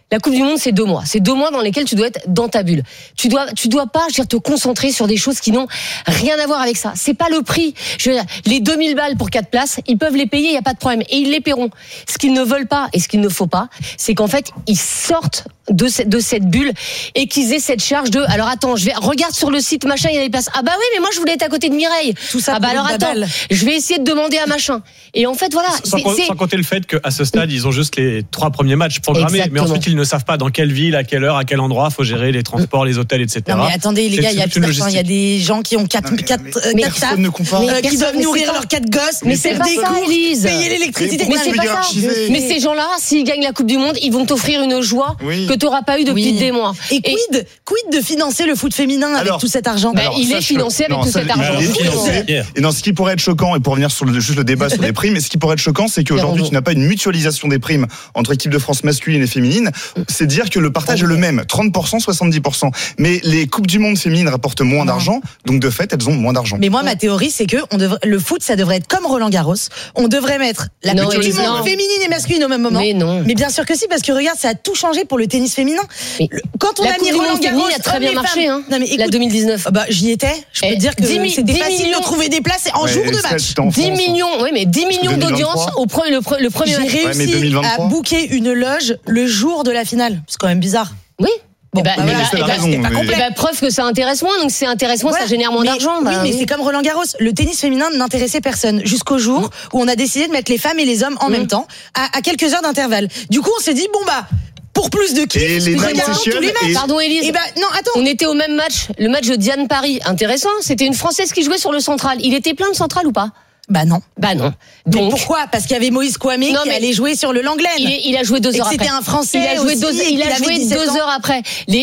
La Coupe du Monde, c'est deux mois. C'est deux mois dans lesquels tu dois être dans ta bulle. Tu dois, tu dois pas, je veux dire, te concentrer sur des choses qui n'ont rien à voir avec ça. C'est pas le prix. Je veux dire, les deux mille balles pour quatre places, ils peuvent les payer, il y a pas de problème. Et ils les paieront. Ce qu'ils ne veulent pas et ce qu'il ne faut pas, c'est qu'en fait, ils sortent de cette, de cette bulle et qu'ils aient cette charge de, alors attends, je vais, regarde sur le site, machin, il y a des places. Ah bah oui, mais moi, je voulais être à côté de Mireille. Tout ça ah bah pour alors une attends, baballe. je vais essayer de demander à machin. Et en fait, voilà. Sans, c'est, c'est... sans compter le fait qu'à ce stade, ils ont juste les trois premiers matchs programmés, Exactement. mais ensuite, ils ne savent pas dans quelle ville, à quelle heure, à quel endroit, faut gérer les transports, les hôtels, et cetera. Non mais attendez les C'est gars, il y a toute une plus d'argent, il y a logistique. des gens qui ont quatre mais- quatre mais euh, mais quatre personne tables, ne compare. euh, Mais qui personne- doivent mais nourrir c'est pas- leurs quatre gosses, Mais c'est faire pas des ça, courses, Élise. payer l'électricité. Mais Mais c'est pas ça. oligarchisé. Mais ces gens-là, s'ils gagnent la Coupe du Monde, ils vont t'offrir une joie Oui. que tu n'auras pas eu depuis Oui. des mois. Et quid, quid de financer le foot féminin avec Alors, tout cet argent? Ben, Alors, il ça, est je- financé avec non, tout ça, cet il argent. est Oui, financé. Pierre. Et non, ce qui pourrait être choquant, et pour revenir sur le, juste le débat sur les primes, mais ce qui pourrait être choquant, c'est qu'aujourd'hui, Pierre, tu n'as pas une mutualisation des primes entre équipes de France masculine et féminine. C'est dire que le partage est le même, trente pour cent, soixante-dix pour cent. Mais les Coupes du Monde féminines rapportent moins d'argent, donc de fait, elles ont moins d'argent. Mais moi, ma théorie, c'est que on devrait, le foot, ça devrait être comme Roland Garros. On devrait mettre la Non, Coupe du Élise, Monde non. féminine et masculine au même moment. Mais non. Mais bien sûr que si, parce que regarde, ça a tout changé pour le tennis féminin. Mais Le- Quand on la a Coupe mis du Roland Monde Garros, féminine a très hommes bien et marché, femmes- hein. Non, mais La écoute, deux mille dix-neuf. ah bah, j'y étais. Je peux Eh, te dire que dix mi- c'était dix facile millions. de trouver des places en Ouais, jour de Estelle, match. c'était en dix France. millions, oui, mais dix millions deux mille vingt-trois. d'audience au pre- le, pre- le premier J'ai match. Ouais, mais réussi deux mille vingt-trois. à booker une loge le jour de la finale. C'est quand même bizarre. Oui. Bon, Eh ben, bah eh voilà, ben, Estelle eh a ben, raison, c'était pas mais- complet. Eh ben, preuve que ça intéresse moins, donc c'est intéressant, Voilà. ça génère moins Mais- d'argent. Oui, bah, mais oui. c'est comme Roland Garros. Le tennis féminin n'intéressait personne jusqu'au jour où on a décidé de mettre les femmes et les hommes en Mm. même temps, à, à quelques heures d'intervalle. Du coup, on s'est dit bon bah pour plus de kiff, Et les regardons Nine tous les Sessions matchs. et- Pardon, Élise. Et bah non, attends. On était au même match, le match de Diane Paris. Intéressant, c'était une Française qui jouait sur le central. Il était plein de central ou pas? Bah non. Bah non. Mais Donc, pourquoi? Parce qu'il y avait Moïse Kouamé Non, qui mais- allait jouer sur le Langlaine. il, il a joué deux Et heures que après. c'était un Français Il a joué aussi, deux, et il qu'il a avait joué dix-sept deux ans. heures après. Les,